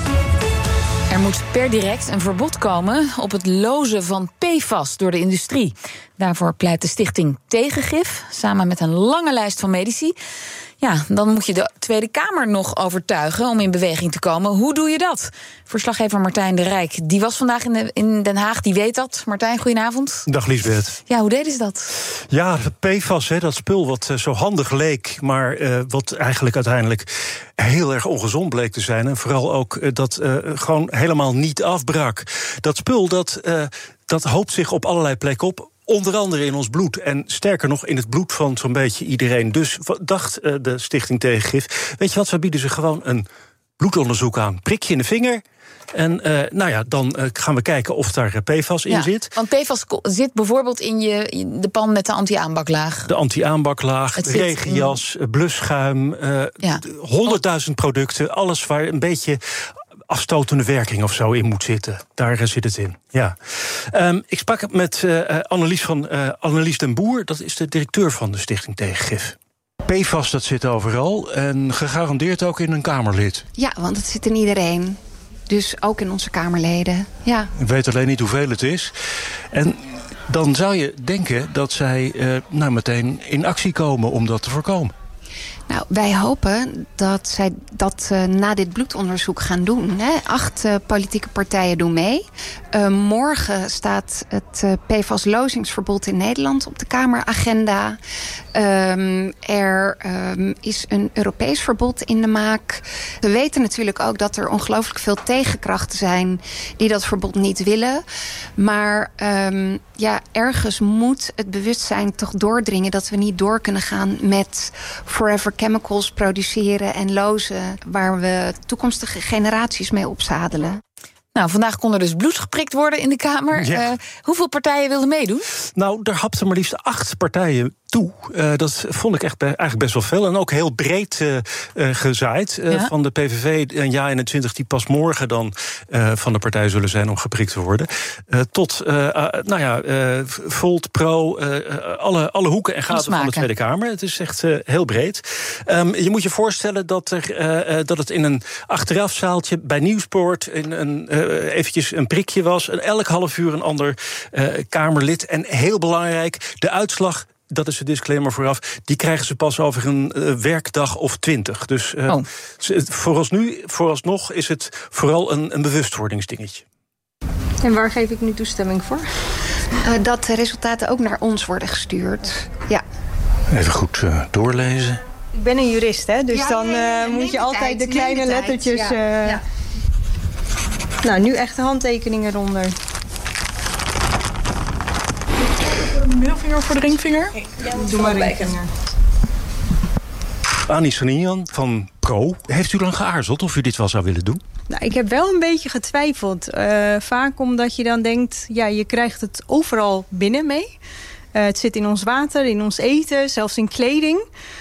Er moet per direct een verbod komen op het lozen van PFAS door de industrie. Daarvoor pleit de stichting Tegengif, samen met een lange lijst van medici. Ja, dan moet je de Tweede Kamer nog overtuigen om in beweging te komen. Hoe doe je dat? Verslaggever Martijn de Rijk, die was vandaag in Den Haag, die weet dat. Martijn, goedenavond. Dag Liesbeth. Ja, hoe deden ze dat? Ja, PFAS, dat spul wat zo handig leek, maar wat eigenlijk uiteindelijk heel erg ongezond bleek te zijn. En vooral ook dat gewoon helemaal niet afbrak. Dat spul, dat hoopt zich op allerlei plekken op. Onder andere in ons bloed. En sterker nog, in het bloed van zo'n beetje iedereen. Dus dacht de Stichting Tegengif, weet je wat, we bieden ze gewoon een bloedonderzoek aan. Prik je in de vinger. En dan gaan we kijken of daar PFAS in zit. Want PFAS zit bijvoorbeeld in de pan met de anti-aanbaklaag. De anti-aanbaklaag, regenjas, blusschuim, 100.000 producten. Alles waar een beetje afstotende werking of zo in moet zitten. Daar zit het in, ja. Ik sprak met Annelies den Boer. Dat is de directeur van de Stichting Tegengif. PFAS, dat zit overal en gegarandeerd ook in een Kamerlid. Ja, want het zit in iedereen. Dus ook in onze Kamerleden, ja. Ik weet alleen niet hoeveel het is. En dan zou je denken dat zij meteen in actie komen om dat te voorkomen. Nou, wij hopen dat zij dat na dit bloedonderzoek gaan doen. 8 politieke partijen doen mee. Morgen staat het PFAS-lozingsverbod in Nederland op de Kameragenda. Er is een Europees verbod in de maak. We weten natuurlijk ook dat er ongelooflijk veel tegenkrachten zijn die dat verbod niet willen. Maar ergens moet het bewustzijn toch doordringen dat we niet door kunnen gaan met forever chemicals produceren en lozen, waar we toekomstige generaties mee opzadelen. Nou, vandaag kon er dus bloed geprikt worden in de Kamer. Ja. Hoeveel partijen wilden meedoen? Nou, er hapten maar liefst 8 partijen toe. Dat vond ik eigenlijk best wel veel. En ook heel breed gezaaid. Van de PVV en JA21, die pas morgen dan van de partij zullen zijn om geprikt te worden. Tot Volt, Pro, alle hoeken en gaten van de Tweede Kamer. Het is echt heel breed. Je moet je voorstellen dat het in een achterafzaaltje bij Nieuwspoort eventjes een prikje was. En elk half uur een ander Kamerlid. En heel belangrijk, de uitslag, dat is de disclaimer vooraf, die krijgen ze pas over een werkdag of 20. Dus vooralsnog is het vooral een bewustwordingsdingetje. En waar geef ik nu toestemming voor? Dat de resultaten ook naar ons worden gestuurd. Ja. Even goed doorlezen. Ik ben een jurist, hè? Dus dan moet je altijd de kleine lettertjes. Ja. Nou, nu echt de handtekening eronder. middelvinger voor de ringvinger? Doe maar ringvinger. Annie Sanian van Pro. Heeft u lang geaarzeld of u dit wel zou willen doen? Nou, ik heb wel een beetje getwijfeld. Vaak omdat je dan denkt, ja, je krijgt het overal binnen mee. Het zit in ons water, in ons eten, zelfs in kleding.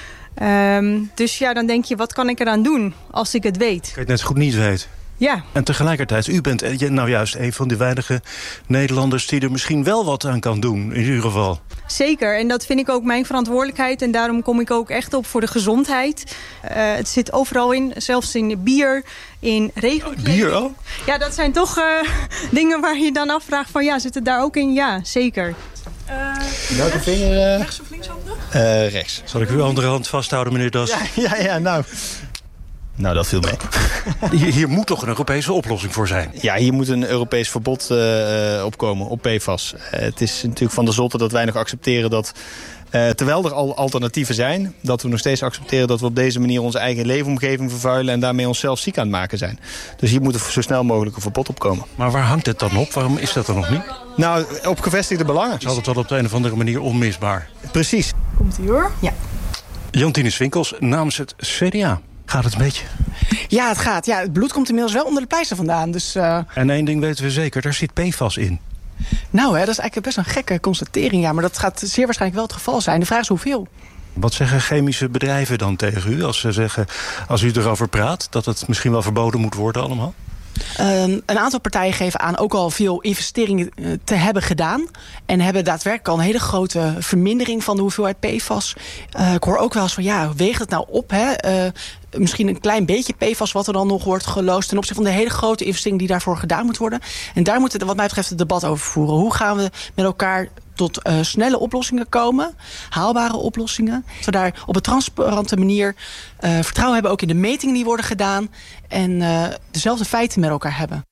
Dus ja, dan denk je, wat kan ik eraan doen als ik het weet? Kan je het net zo goed niet weten? Ja. En tegelijkertijd, u bent nou juist een van de weinige Nederlanders die er misschien wel wat aan kan doen, in ieder geval. Zeker, en dat vind ik ook mijn verantwoordelijkheid. En daarom kom ik ook echt op voor de gezondheid. Het zit overal in, zelfs in bier, in regenkleding. Bier ook? Ja, dat zijn toch dingen waar je dan afvraagt van, ja, zit het daar ook in? Ja, zeker. Welke vinger? Rechts of linkshandig? Rechts. Zal ik uw andere hand vasthouden, meneer Das? Ja, nou, dat viel mee. Hier moet toch een Europese oplossing voor zijn? Ja, hier moet een Europees verbod opkomen op PFAS. Het is natuurlijk van de zotte dat wij nog accepteren dat... terwijl er al alternatieven zijn, dat we nog steeds accepteren dat we op deze manier onze eigen leefomgeving vervuilen en daarmee onszelf ziek aan het maken zijn. Dus hier moet er zo snel mogelijk een verbod op komen. Maar waar hangt het dan op? Waarom is dat er nog niet? Nou, op gevestigde belangen. Is altijd wel op de een of andere manier onmisbaar. Precies. Komt-ie hoor? Ja. Jantine Swinkels namens het CDA. Gaat het een beetje? Ja, het gaat. Ja, het bloed komt inmiddels wel onder de pleister vandaan. Dus, En één ding weten we zeker, daar zit PFAS in. Nou, dat is eigenlijk best een gekke constatering. Ja, maar dat gaat zeer waarschijnlijk wel het geval zijn. De vraag is hoeveel. Wat zeggen chemische bedrijven dan tegen u als ze zeggen, als u erover praat, dat het misschien wel verboden moet worden allemaal? Een aantal partijen geven aan ook al veel investeringen te hebben gedaan. En hebben daadwerkelijk al een hele grote vermindering van de hoeveelheid PFAS. Ik hoor ook wel eens van, ja, weegt het nou op, hè? Misschien een klein beetje PFAS wat er dan nog wordt geloosd ten opzichte van de hele grote investering die daarvoor gedaan moet worden. En daar moeten we wat mij betreft het debat over voeren. Hoe gaan we met elkaar tot snelle oplossingen komen, haalbare oplossingen. Dat we daar op een transparante manier vertrouwen hebben ook in de metingen die worden gedaan en dezelfde feiten met elkaar hebben.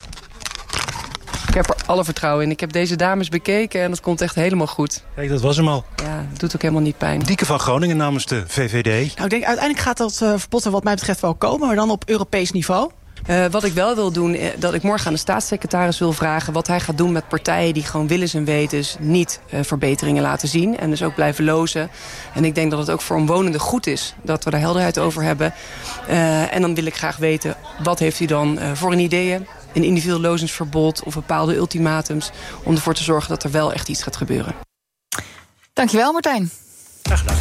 Ik heb er alle vertrouwen in. Ik heb deze dames bekeken en dat komt echt helemaal goed. Kijk, dat was hem al. Ja, het doet ook helemaal niet pijn. Dieke van Groningen namens de VVD. Nou, ik denk uiteindelijk gaat dat verbod er wat mij betreft wel komen, maar dan op Europees niveau. Wat ik wel wil doen, dat ik morgen aan de staatssecretaris wil vragen wat hij gaat doen met partijen die gewoon willens en wetens niet verbeteringen laten zien. En dus ook blijven lozen. En ik denk dat het ook voor omwonenden goed is dat we daar helderheid over hebben. En dan wil ik graag weten, wat heeft u dan voor een ideeën? Een individueel lozingsverbod of bepaalde ultimatums, om ervoor te zorgen dat er wel echt iets gaat gebeuren. Dankjewel, Martijn. Graag gedaan.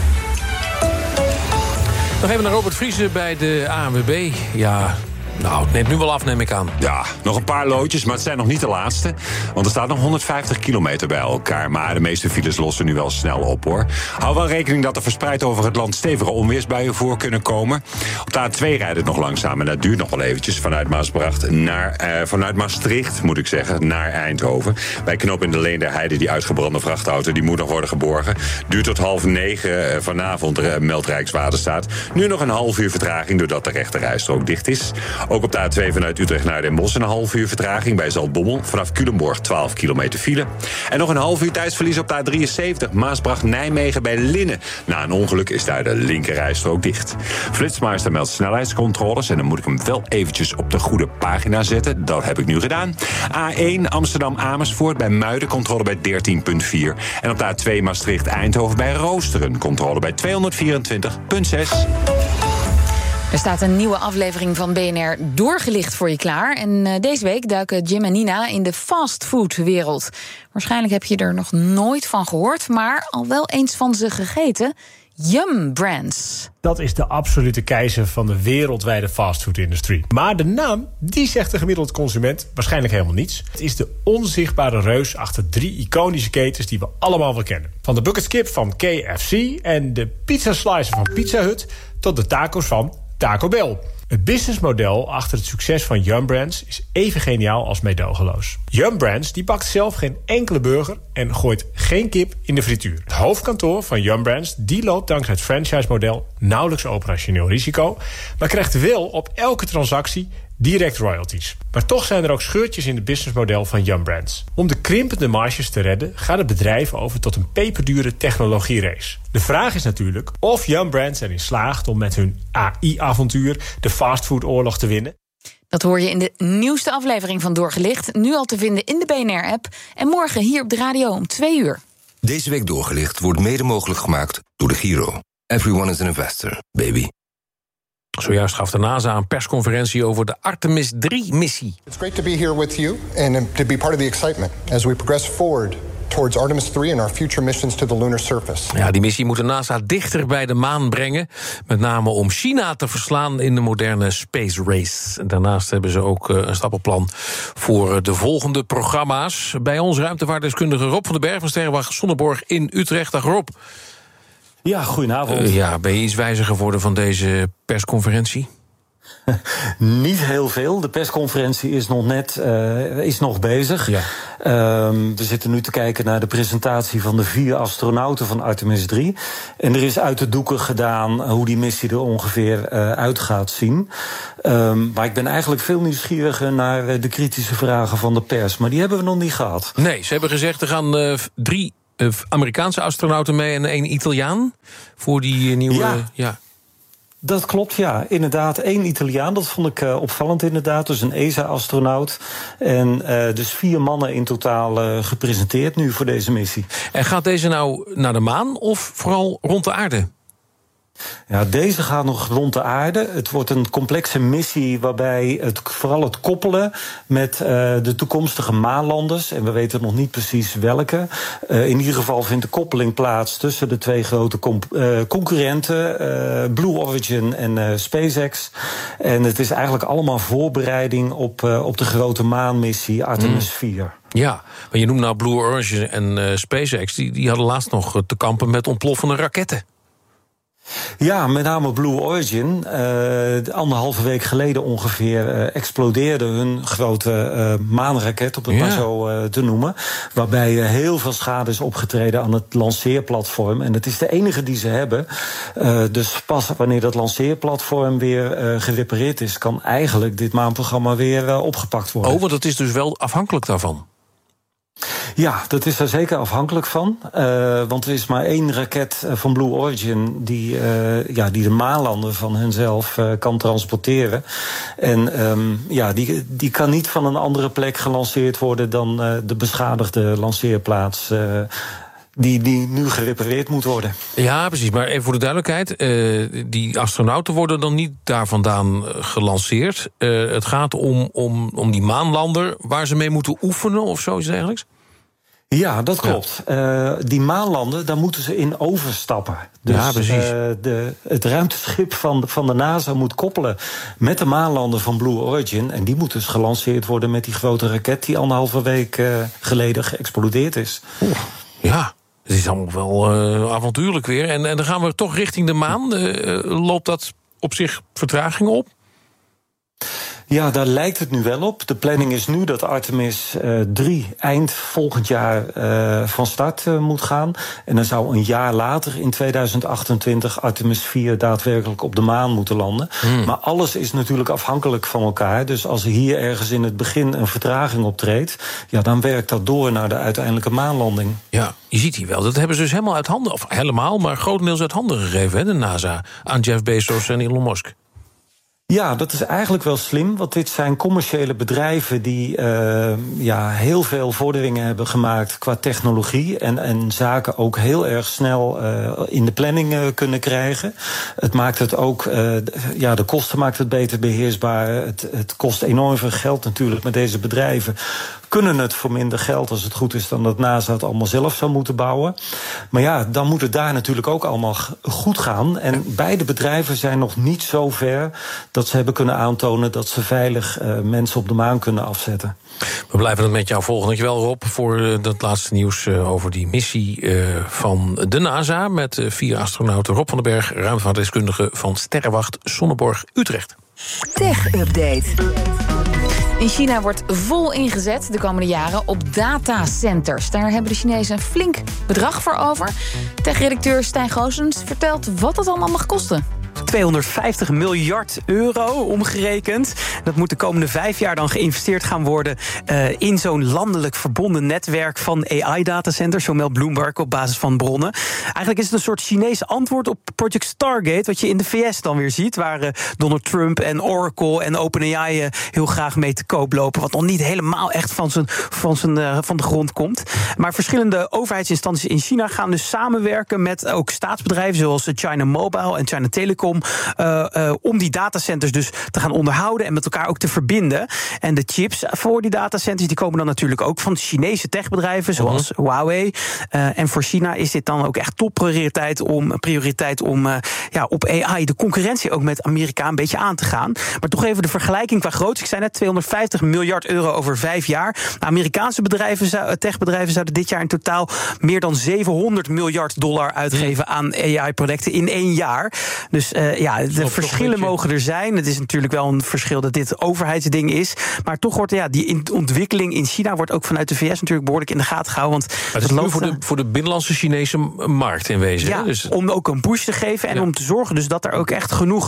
Nog even naar Robert Vriesen bij de ANWB. Ja, nou, het neemt nu wel af, neem ik aan. Ja, nog een paar loodjes, maar het zijn nog niet de laatste. Want er staat nog 150 kilometer bij elkaar. Maar de meeste files lossen nu wel snel op, hoor. Hou wel rekening dat er verspreid over het land stevige onweersbuien voor kunnen komen. Op de A2 rijdt het nog langzaam en dat duurt nog wel eventjes. Vanuit Maastricht, moet ik zeggen, naar Eindhoven. Bij knoop in de Leen der Heide, die uitgebrande vrachtauto, die moet nog worden geborgen. Duurt tot 8:30 vanavond, meldt Rijkswaterstaat. Nu nog een half uur vertraging, doordat de rechterrijstrook dicht is. Ook op de A2 vanuit Utrecht naar Den Bosch een half uur vertraging. Bij Zaltbommel vanaf Culemborg 12 kilometer file. En nog een half uur tijdsverlies op de A73. Maasbracht-Nijmegen bij Linnen. Na een ongeluk is daar de linkerrijstrook dicht. Flitsmeister meldt snelheidscontroles. En dan moet ik hem wel eventjes op de goede pagina zetten. Dat heb ik nu gedaan. A1 Amsterdam-Amersfoort bij Muiden. Controle bij 13,4. En op de A2 Maastricht-Eindhoven bij Roosteren. Controle bij 224,6. Er staat een nieuwe aflevering van BNR Doorgelicht voor je klaar. En deze week duiken Jim en Nina in de fastfoodwereld. Waarschijnlijk heb je er nog nooit van gehoord, maar al wel eens van ze gegeten. Yum Brands. Dat is de absolute keizer van de wereldwijde fastfood-industrie. Maar de naam, die zegt de gemiddelde consument waarschijnlijk helemaal niets. Het is de onzichtbare reus achter 3 iconische ketens die we allemaal wel kennen. Van de bucketskip van KFC en de pizza slicer van Pizza Hut tot de tacos van Taco Bell. Het businessmodel achter het succes van Yum Brands is even geniaal als meedogenloos. Yum Brands die bakt zelf geen enkele burger en gooit geen kip in de frituur. Het hoofdkantoor van Yum Brands die loopt dankzij het franchise-model nauwelijks operationeel risico, maar krijgt wel op elke transactie direct royalties. Maar toch zijn er ook scheurtjes in het businessmodel van Yum Brands. Om de krimpende marges te redden gaat het bedrijf over tot een peperdure technologierace. De vraag is natuurlijk of Yum Brands erin slaagt om met hun AI-avontuur de fastfoodoorlog te winnen. Dat hoor je in de nieuwste aflevering van Doorgelicht. Nu al te vinden in de BNR-app. En morgen hier op de radio om 2 uur. Deze week doorgelicht wordt mede mogelijk gemaakt door de Giro. Everyone is an investor, baby. Zojuist gaf de NASA een persconferentie over de Artemis 3-missie. It's great to be here with you and to be part of the excitement as we progress forward towards Artemis 3 and our future missions to the lunar surface. Ja, die missie moet de NASA dichter bij de maan brengen. Met name om China te verslaan in de moderne space race. Daarnaast hebben ze ook een stappenplan voor de volgende programma's. Bij ons ruimtevaartdeskundige Rob van den Berg van Sterrenwacht Sonneborg in Utrecht. Dag Rob. Ja, goedenavond. Ben je iets wijzer geworden van deze persconferentie? Niet heel veel. De persconferentie is nog bezig. Ja. We zitten nu te kijken naar de presentatie van de 4 astronauten van Artemis 3. En er is uit de doeken gedaan hoe die missie er ongeveer uit gaat zien. Maar ik ben eigenlijk veel nieuwsgieriger naar de kritische vragen van de pers. Maar die hebben we nog niet gehad. Nee, ze hebben gezegd er gaan 3 Amerikaanse astronauten mee en 1 Italiaan voor die nieuwe... Ja. Dat klopt, ja. Inderdaad, 1 Italiaan. Dat vond ik opvallend inderdaad. Dus een ESA-astronaut. En dus 4 mannen in totaal gepresenteerd nu voor deze missie. En gaat deze nou naar de maan of vooral rond de aarde? Ja, deze gaat nog rond de aarde. Het wordt een complexe missie waarbij vooral het koppelen met de toekomstige maanlanders, en we weten nog niet precies welke. In ieder geval vindt de koppeling plaats tussen de 2 grote concurrenten, Blue Origin en SpaceX. En het is eigenlijk allemaal voorbereiding op de grote maanmissie Artemis 4. Ja, maar je noemt nou Blue Origin en SpaceX. Die hadden laatst nog te kampen met ontploffende raketten. Ja, met name Blue Origin. 1,5 week geleden ongeveer explodeerde hun grote maanraket, om het maar zo te noemen. Waarbij heel veel schade is opgetreden aan het lanceerplatform. En het is de enige die ze hebben. Dus pas wanneer dat lanceerplatform weer gerepareerd is, kan eigenlijk dit maanprogramma weer opgepakt worden. Oh, want dat is dus wel afhankelijk daarvan. Ja, dat is er zeker afhankelijk van. Want er is maar 1 raket van Blue Origin die de maanlander van henzelf kan transporteren. En die kan niet van een andere plek gelanceerd worden dan de beschadigde lanceerplaats. Die nu gerepareerd moet worden. Ja, precies. Maar even voor de duidelijkheid. Die astronauten worden dan niet daar vandaan gelanceerd. Het gaat om die maanlander waar ze mee moeten oefenen of zoiets dergelijks? Ja, dat klopt. Ja. Die maanlander, daar moeten ze in overstappen. Dus ja, precies. Het ruimteschip van de NASA moet koppelen met de maanlander van Blue Origin. En die moet dus gelanceerd worden met die grote raket die 1,5 week geleden geëxplodeerd is. Ja. Het is allemaal wel avontuurlijk weer. En dan gaan we toch richting de maan. Loopt dat op zich vertraging op? Ja, daar lijkt het nu wel op. De planning is nu dat Artemis 3 eind volgend jaar van start moet gaan. En dan zou een jaar later, in 2028, Artemis 4 daadwerkelijk op de maan moeten landen. Maar alles is natuurlijk afhankelijk van elkaar. Dus als er hier ergens in het begin een vertraging optreedt, dan werkt dat door naar de uiteindelijke maanlanding. Ja, je ziet hier wel. Dat hebben ze dus helemaal uit handen, of helemaal, maar grotendeels uit handen gegeven, hè, de NASA, aan Jeff Bezos en Elon Musk. Ja, dat is eigenlijk wel slim, want dit zijn commerciële bedrijven die heel veel vorderingen hebben gemaakt qua technologie en zaken ook heel erg snel in de planning kunnen krijgen. Het maakt het ook, de kosten maakt het beter beheersbaar. Het kost enorm veel geld natuurlijk met deze bedrijven. Kunnen het voor minder geld, als het goed is, dan dat NASA het allemaal zelf zou moeten bouwen. Maar ja, dan moet het daar natuurlijk ook allemaal goed gaan. En beide bedrijven zijn nog niet zo ver dat ze hebben kunnen aantonen dat ze veilig mensen op de maan kunnen afzetten. We blijven het met jou volgen. Dankjewel Rob voor dat laatste nieuws over die missie van de NASA met 4 astronauten. Rob van den Berg, ruimtevaartdeskundige van Sterrenwacht Sonneborg Utrecht. Tech Update. In China wordt vol ingezet de komende jaren op datacenters. Daar hebben de Chinezen een flink bedrag voor over. Tech-redacteur Stijn Goossens vertelt wat het allemaal mag kosten. 250 miljard euro omgerekend. Dat moet de komende 5 jaar dan geïnvesteerd gaan worden in zo'n landelijk verbonden netwerk van AI-datacenters, zo meldt Bloomberg op basis van bronnen. Eigenlijk is het een soort Chinese antwoord op Project Stargate, wat je in de VS dan weer ziet, waar Donald Trump en Oracle en OpenAI heel graag mee te koop lopen, wat nog niet helemaal echt van de grond komt. Maar verschillende overheidsinstanties in China gaan dus samenwerken met ook staatsbedrijven zoals China Mobile en China Telecom om die datacenters dus te gaan onderhouden en met elkaar ook te verbinden. En de chips voor die datacenters die komen dan natuurlijk ook van Chinese techbedrijven zoals Huawei. En voor China is dit dan ook echt topprioriteit om op AI de concurrentie ook met Amerika een beetje aan te gaan. Maar toch even de vergelijking qua grootte. Ik zei net 250 miljard euro over 5 jaar. Amerikaanse techbedrijven zouden dit jaar in totaal meer dan $700 miljard uitgeven aan AI-projecten in 1 jaar. Dus de verschillen mogen er zijn. Het is natuurlijk wel een verschil dat dit overheidsding is. Maar toch wordt die ontwikkeling in China wordt ook vanuit de VS natuurlijk behoorlijk in de gaten gehouden. Want het is loopt voor de binnenlandse Chinese markt in wezen. Ja, dus om ook een push te geven en om te zorgen dus dat er ook echt genoeg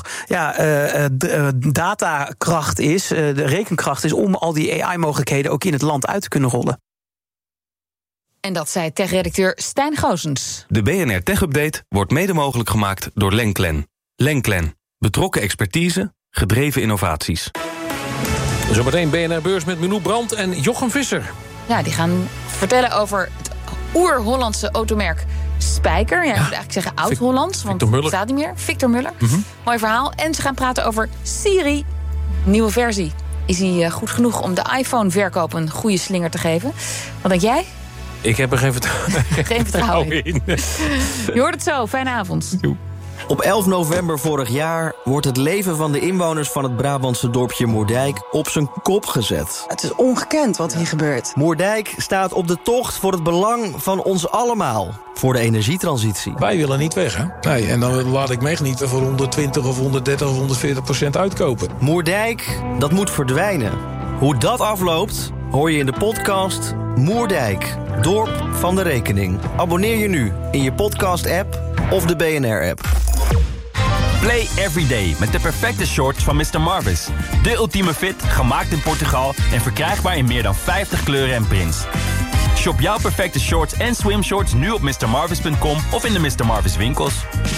datakracht is, de rekenkracht is om al die AI-mogelijkheden ook in het land uit te kunnen rollen. En dat zei tech-redacteur Stijn Goossens. De BNR Tech Update wordt mede mogelijk gemaakt door Lenklen. Lenklen. Betrokken expertise, gedreven innovaties. Zometeen BNR Beurs met Milou Brandt en Jochem Visser. Ja, die gaan vertellen over het oer-Hollandse automerk Spijker. Ja, ik moet eigenlijk zeggen oud-Hollands, want het staat niet meer. Victor Muller. Mooi verhaal. En ze gaan praten over Siri. Nieuwe versie. Is hij goed genoeg om de iPhone-verkoop een goede slinger te geven? Wat denk jij? Ik heb er geen vertrouwen in. Je hoort het zo. Fijne avond. Op 11 november vorig jaar wordt het leven van de inwoners van het Brabantse dorpje Moerdijk op zijn kop gezet. Het is ongekend wat hier gebeurt. Moerdijk staat op de tocht voor het belang van ons allemaal. Voor de energietransitie. Wij willen niet weg, hè? Nee, en dan laat ik me echt niet voor 120 of 130 of 140% uitkopen. Moerdijk, dat moet verdwijnen. Hoe dat afloopt, hoor je in de podcast Moerdijk, Dorp van de Rekening. Abonneer je nu in je podcast-app of de BNR-app. Play every day met de perfecte shorts van Mr. Marvis. De ultieme fit, gemaakt in Portugal en verkrijgbaar in meer dan 50 kleuren en prints. Shop jouw perfecte shorts en swimshorts nu op mrmarvis.com of in de Mr. Marvis winkels.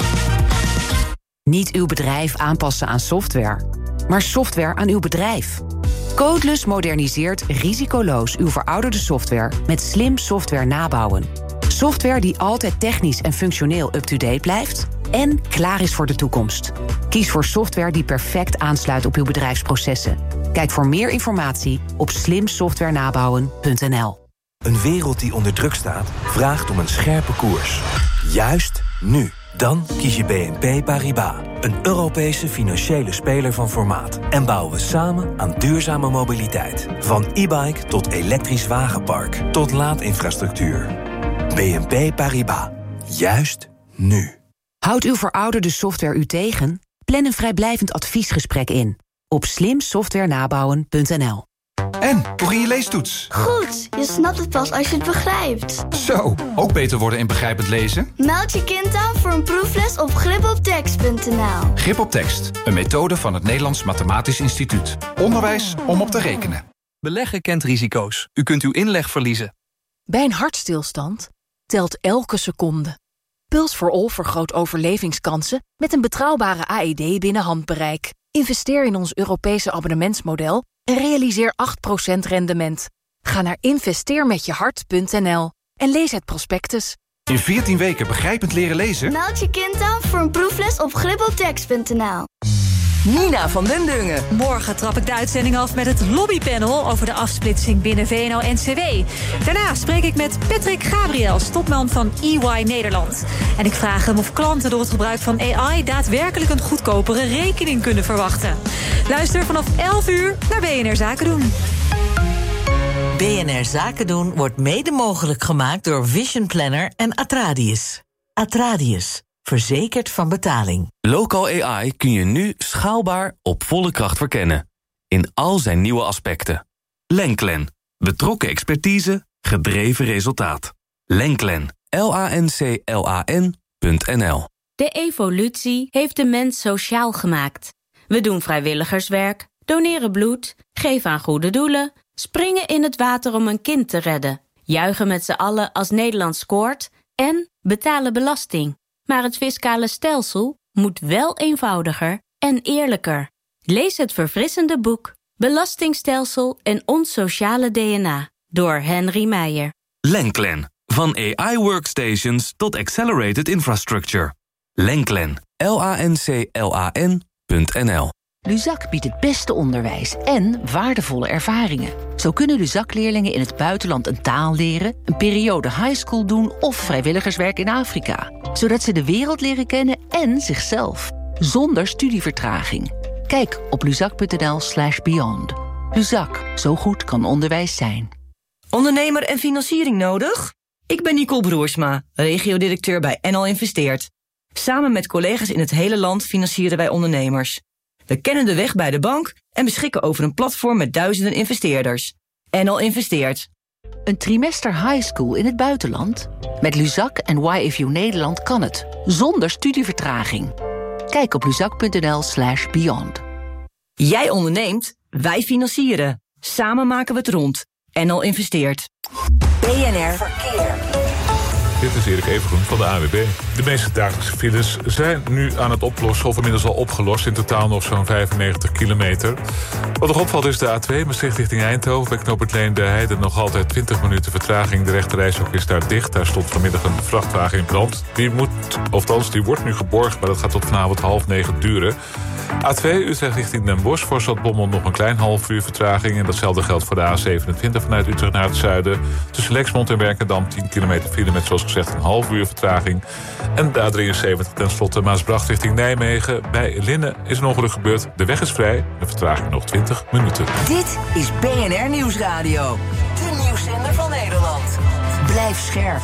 Niet uw bedrijf aanpassen aan software, maar software aan uw bedrijf. Codeless moderniseert risicoloos uw verouderde software met slim software nabouwen. Software die altijd technisch en functioneel up-to-date blijft en klaar is voor de toekomst. Kies voor software die perfect aansluit op uw bedrijfsprocessen. Kijk voor meer informatie op slimsoftwarenabouwen.nl. Een wereld die onder druk staat, vraagt om een scherpe koers. Juist nu. Dan kies je BNP Paribas, een Europese financiële speler van formaat. En bouwen we samen aan duurzame mobiliteit. Van e-bike tot elektrisch wagenpark, tot laadinfrastructuur. BNP Paribas. Juist nu. Houdt uw verouderde software u tegen? Plan een vrijblijvend adviesgesprek in. Op slimsoftwarenabouwen.nl. En, hoe ging je leestoets? Goed, je snapt het pas als je het begrijpt. Zo, ook beter worden in begrijpend lezen? Meld je kind aan voor een proefles op gripoptekst.nl. Grip op tekst, een methode van het Nederlands Mathematisch Instituut. Onderwijs om op te rekenen. Beleggen kent risico's. U kunt uw inleg verliezen. Bij een hartstilstand telt elke seconde. Puls for All vergroot overlevingskansen met een betrouwbare AED binnen handbereik. Investeer in ons Europese abonnementsmodel en realiseer 8% rendement. Ga naar investeermetjehart.nl en lees het prospectus. In 14 weken begrijpend leren lezen? Meld je kind aan voor een proefles op gripoptekst.nl. Nina van den Dungen. Morgen trap ik de uitzending af met het lobbypanel over de afsplitsing binnen VNO-NCW. Daarna spreek ik met Patrick Gabriels, topman van EY Nederland. En ik vraag hem of klanten door het gebruik van AI daadwerkelijk een goedkopere rekening kunnen verwachten. Luister vanaf 11 uur naar BNR Zaken doen. BNR Zaken doen wordt mede mogelijk gemaakt door Vision Planner en Atradius. Atradius. Verzekerd van betaling. Local AI kun je nu schaalbaar op volle kracht verkennen. In al zijn nieuwe aspecten. Lenklen. Betrokken expertise, gedreven resultaat. Lenklen. LANCLAN.nl De evolutie heeft de mens sociaal gemaakt. We doen vrijwilligerswerk, doneren bloed, geven aan goede doelen, springen in het water om een kind te redden, juichen met z'n allen als Nederland scoort en betalen belasting. Maar het fiscale stelsel moet wel eenvoudiger en eerlijker. Lees het verfrissende boek Belastingstelsel en ons sociale DNA door Henry Meijer. Lenklen. Van AI workstations tot accelerated infrastructure. Lenklen. LANCLAN.nl. Luzak biedt het beste onderwijs en waardevolle ervaringen. Zo kunnen Luzak-leerlingen in het buitenland een taal leren, een periode highschool doen of vrijwilligerswerk in Afrika. Zodat ze de wereld leren kennen en zichzelf. Zonder studievertraging. Kijk op luzak.nl/beyond. Luzak, zo goed kan onderwijs zijn. Ondernemer en financiering nodig? Ik ben Nicole Broersma, regiodirecteur bij NL Investeert. Samen met collega's in het hele land financieren wij ondernemers. We kennen de weg bij de bank en beschikken over een platform met duizenden investeerders. NL Investeert. Een trimester highschool in het buitenland? Met Luzak en YFU Nederland kan het. Zonder studievertraging. Kijk op luzak.nl/beyond. Jij onderneemt, wij financieren. Samen maken we het rond. NL Investeert. BNR Verkeer. Dit is Erik Evengroen van de AWB. De meeste dagelijkse files zijn nu aan het oplossen of inmiddels al opgelost. In totaal nog zo'n 95 kilometer. Wat nog opvalt is de A2 Maastricht richting Eindhoven. Bij knooppunt Leende nog altijd 20 minuten vertraging. De rechterrijstrook is daar dicht. Daar stond vanmiddag een vrachtwagen in brand. Die wordt nu geborgen, maar dat gaat tot vanavond 8:30 duren. A2 Utrecht richting Den Bosch. Voor Stadbommel nog een klein half uur vertraging. En datzelfde geldt voor de A27 vanuit Utrecht naar het zuiden. Tussen Lexmond en Werkendam 10 kilometer file met zoals gezegd een half uur vertraging. En de A73 tenslotte Maasbracht richting Nijmegen. Bij Linnen is een ongeluk gebeurd. De weg is vrij. De vertraging nog 20 minuten. Dit is BNR Nieuwsradio. De nieuwszender van Nederland. Blijf scherp.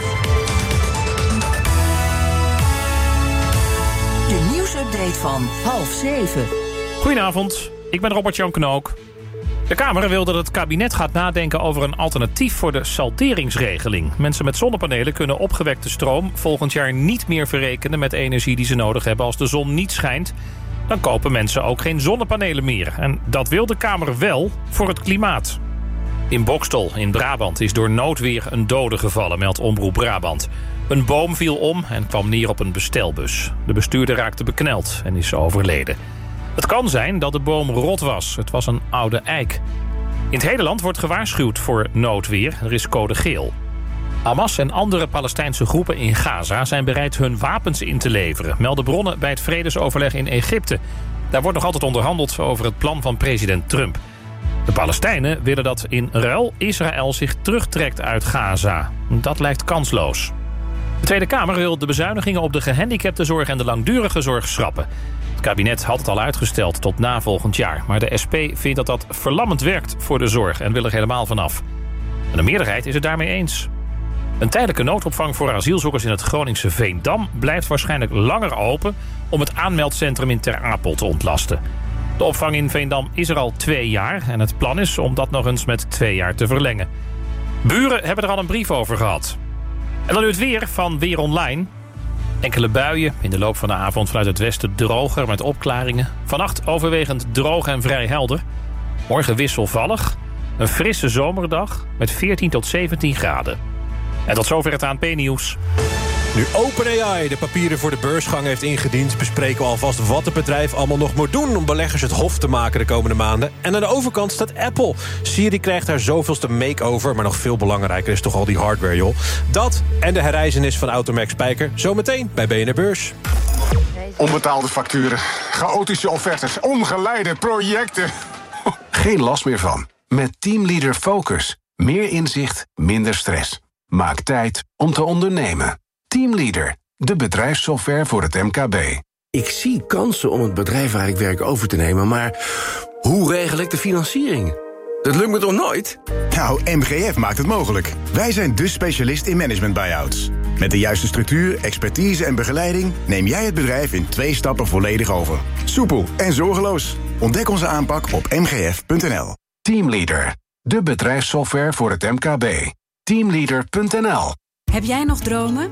De nieuwsupdate van 6:30. Goedenavond, ik ben Robert-Jan Knook. De Kamer wil dat het kabinet gaat nadenken over een alternatief voor de salderingsregeling. Mensen met zonnepanelen kunnen opgewekte stroom volgend jaar niet meer verrekenen met energie die ze nodig hebben als de zon niet schijnt. Dan kopen mensen ook geen zonnepanelen meer. En dat wil de Kamer wel voor het klimaat. In Boxtel in Brabant is door noodweer een dode gevallen, meldt Omroep Brabant. Een boom viel om en kwam neer op een bestelbus. De bestuurder raakte bekneld en is overleden. Het kan zijn dat de boom rot was. Het was een oude eik. In het hele land wordt gewaarschuwd voor noodweer. Er is code geel. Hamas en andere Palestijnse groepen in Gaza zijn bereid hun wapens in te leveren, melden bronnen bij het vredesoverleg in Egypte. Daar wordt nog altijd onderhandeld over het plan van president Trump. De Palestijnen willen dat in ruil Israël zich terugtrekt uit Gaza. Dat lijkt kansloos. De Tweede Kamer wil de bezuinigingen op de gehandicaptenzorg en de langdurige zorg schrappen. Het kabinet had het al uitgesteld tot na volgend jaar. Maar de SP vindt dat dat verlammend werkt voor de zorg en wil er helemaal vanaf. En de meerderheid is het daarmee eens. Een tijdelijke noodopvang voor asielzoekers in het Groningse Veendam blijft waarschijnlijk langer open om het aanmeldcentrum in Ter Apel te ontlasten. De opvang in Veendam is er al 2 jaar en het plan is om dat nog eens met 2 jaar te verlengen. Buren hebben er al een brief over gehad. En dan nu het weer van Weer Online. Enkele buien, in de loop van de avond vanuit het westen droger met opklaringen. Vannacht overwegend droog en vrij helder. Morgen wisselvallig. Een frisse zomerdag met 14 tot 17 graden. En tot zover het ANP-nieuws. Nu OpenAI de papieren voor de beursgang heeft ingediend, bespreken we alvast wat het bedrijf allemaal nog moet doen om beleggers het hof te maken de komende maanden. En aan de overkant staat Apple. Siri krijgt haar zoveelste make-over, maar nog veel belangrijker is toch al die hardware, joh. Dat en de herreizenis van Automerk Spijker, zometeen bij BNR Beurs. Onbetaalde facturen, chaotische offertes, ongeleide projecten. Geen last meer van. Met Teamleader Focus. Meer inzicht, minder stress. Maak tijd om te ondernemen. Teamleader, de bedrijfssoftware voor het MKB. Ik zie kansen om het bedrijf waar ik werk over te nemen, maar hoe regel ik de financiering? Dat lukt me toch nooit? Nou, MGF maakt het mogelijk. Wij zijn de specialist in management buyouts. Met de juiste structuur, expertise en begeleiding neem jij het bedrijf in 2 stappen volledig over. Soepel en zorgeloos. Ontdek onze aanpak op mgf.nl. Teamleader, de bedrijfssoftware voor het MKB. Teamleader.nl. Heb jij nog dromen?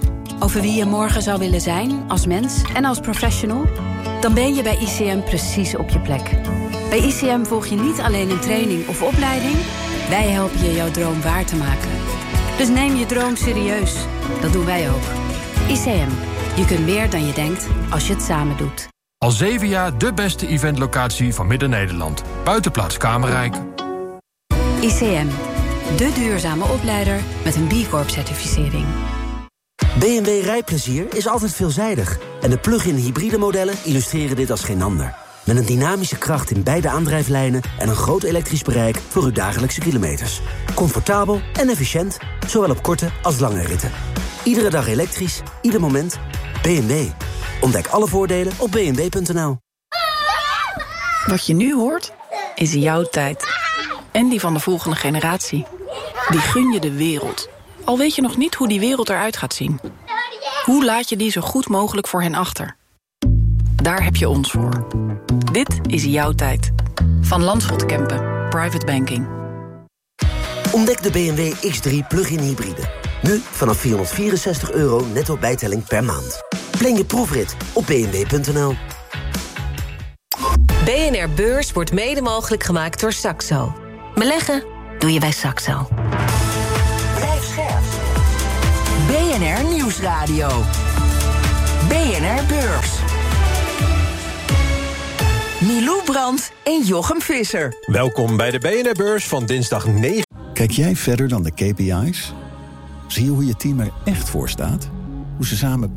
over wie je morgen zou willen zijn als mens en als professional? Dan ben je bij ICM precies op je plek. Bij ICM volg je niet alleen een training of opleiding. Wij helpen je jouw droom waar te maken. Dus neem je droom serieus. Dat doen wij ook. ICM. Je kunt meer dan je denkt als je het samen doet. Al 7 jaar de beste eventlocatie van Midden-Nederland. Buitenplaats Kamerrijk. ICM. De duurzame opleider met een B Corp-certificering. BMW rijplezier is altijd veelzijdig. En de plug-in hybride modellen illustreren dit als geen ander. Met een dynamische kracht in beide aandrijflijnen en een groot elektrisch bereik voor uw dagelijkse kilometers. Comfortabel en efficiënt, zowel op korte als lange ritten. Iedere dag elektrisch, ieder moment. BMW. Ontdek alle voordelen op bmw.nl. Wat je nu hoort, is jouw tijd. En die van de volgende generatie. Die gun je de wereld. Al weet je nog niet hoe die wereld eruit gaat zien. Hoe laat je die zo goed mogelijk voor hen achter? Daar heb je ons voor. Dit is jouw tijd. Van Landschot Kempen. Private Banking. Ontdek de BMW X3 plug-in hybride. Nu vanaf €464 netto bijtelling per maand. Plan je proefrit op bmw.nl. BNR Beurs wordt mede mogelijk gemaakt door Saxo. Beleggen doe je bij Saxo. Blijf scherp. BNR Nieuwsradio. BNR Beurs. Milou Brandt en Jochem Visser. Welkom bij de BNR Beurs van dinsdag 9. Kijk jij verder dan de KPI's? Zie je hoe je team er echt voor staat? Hoe ze samen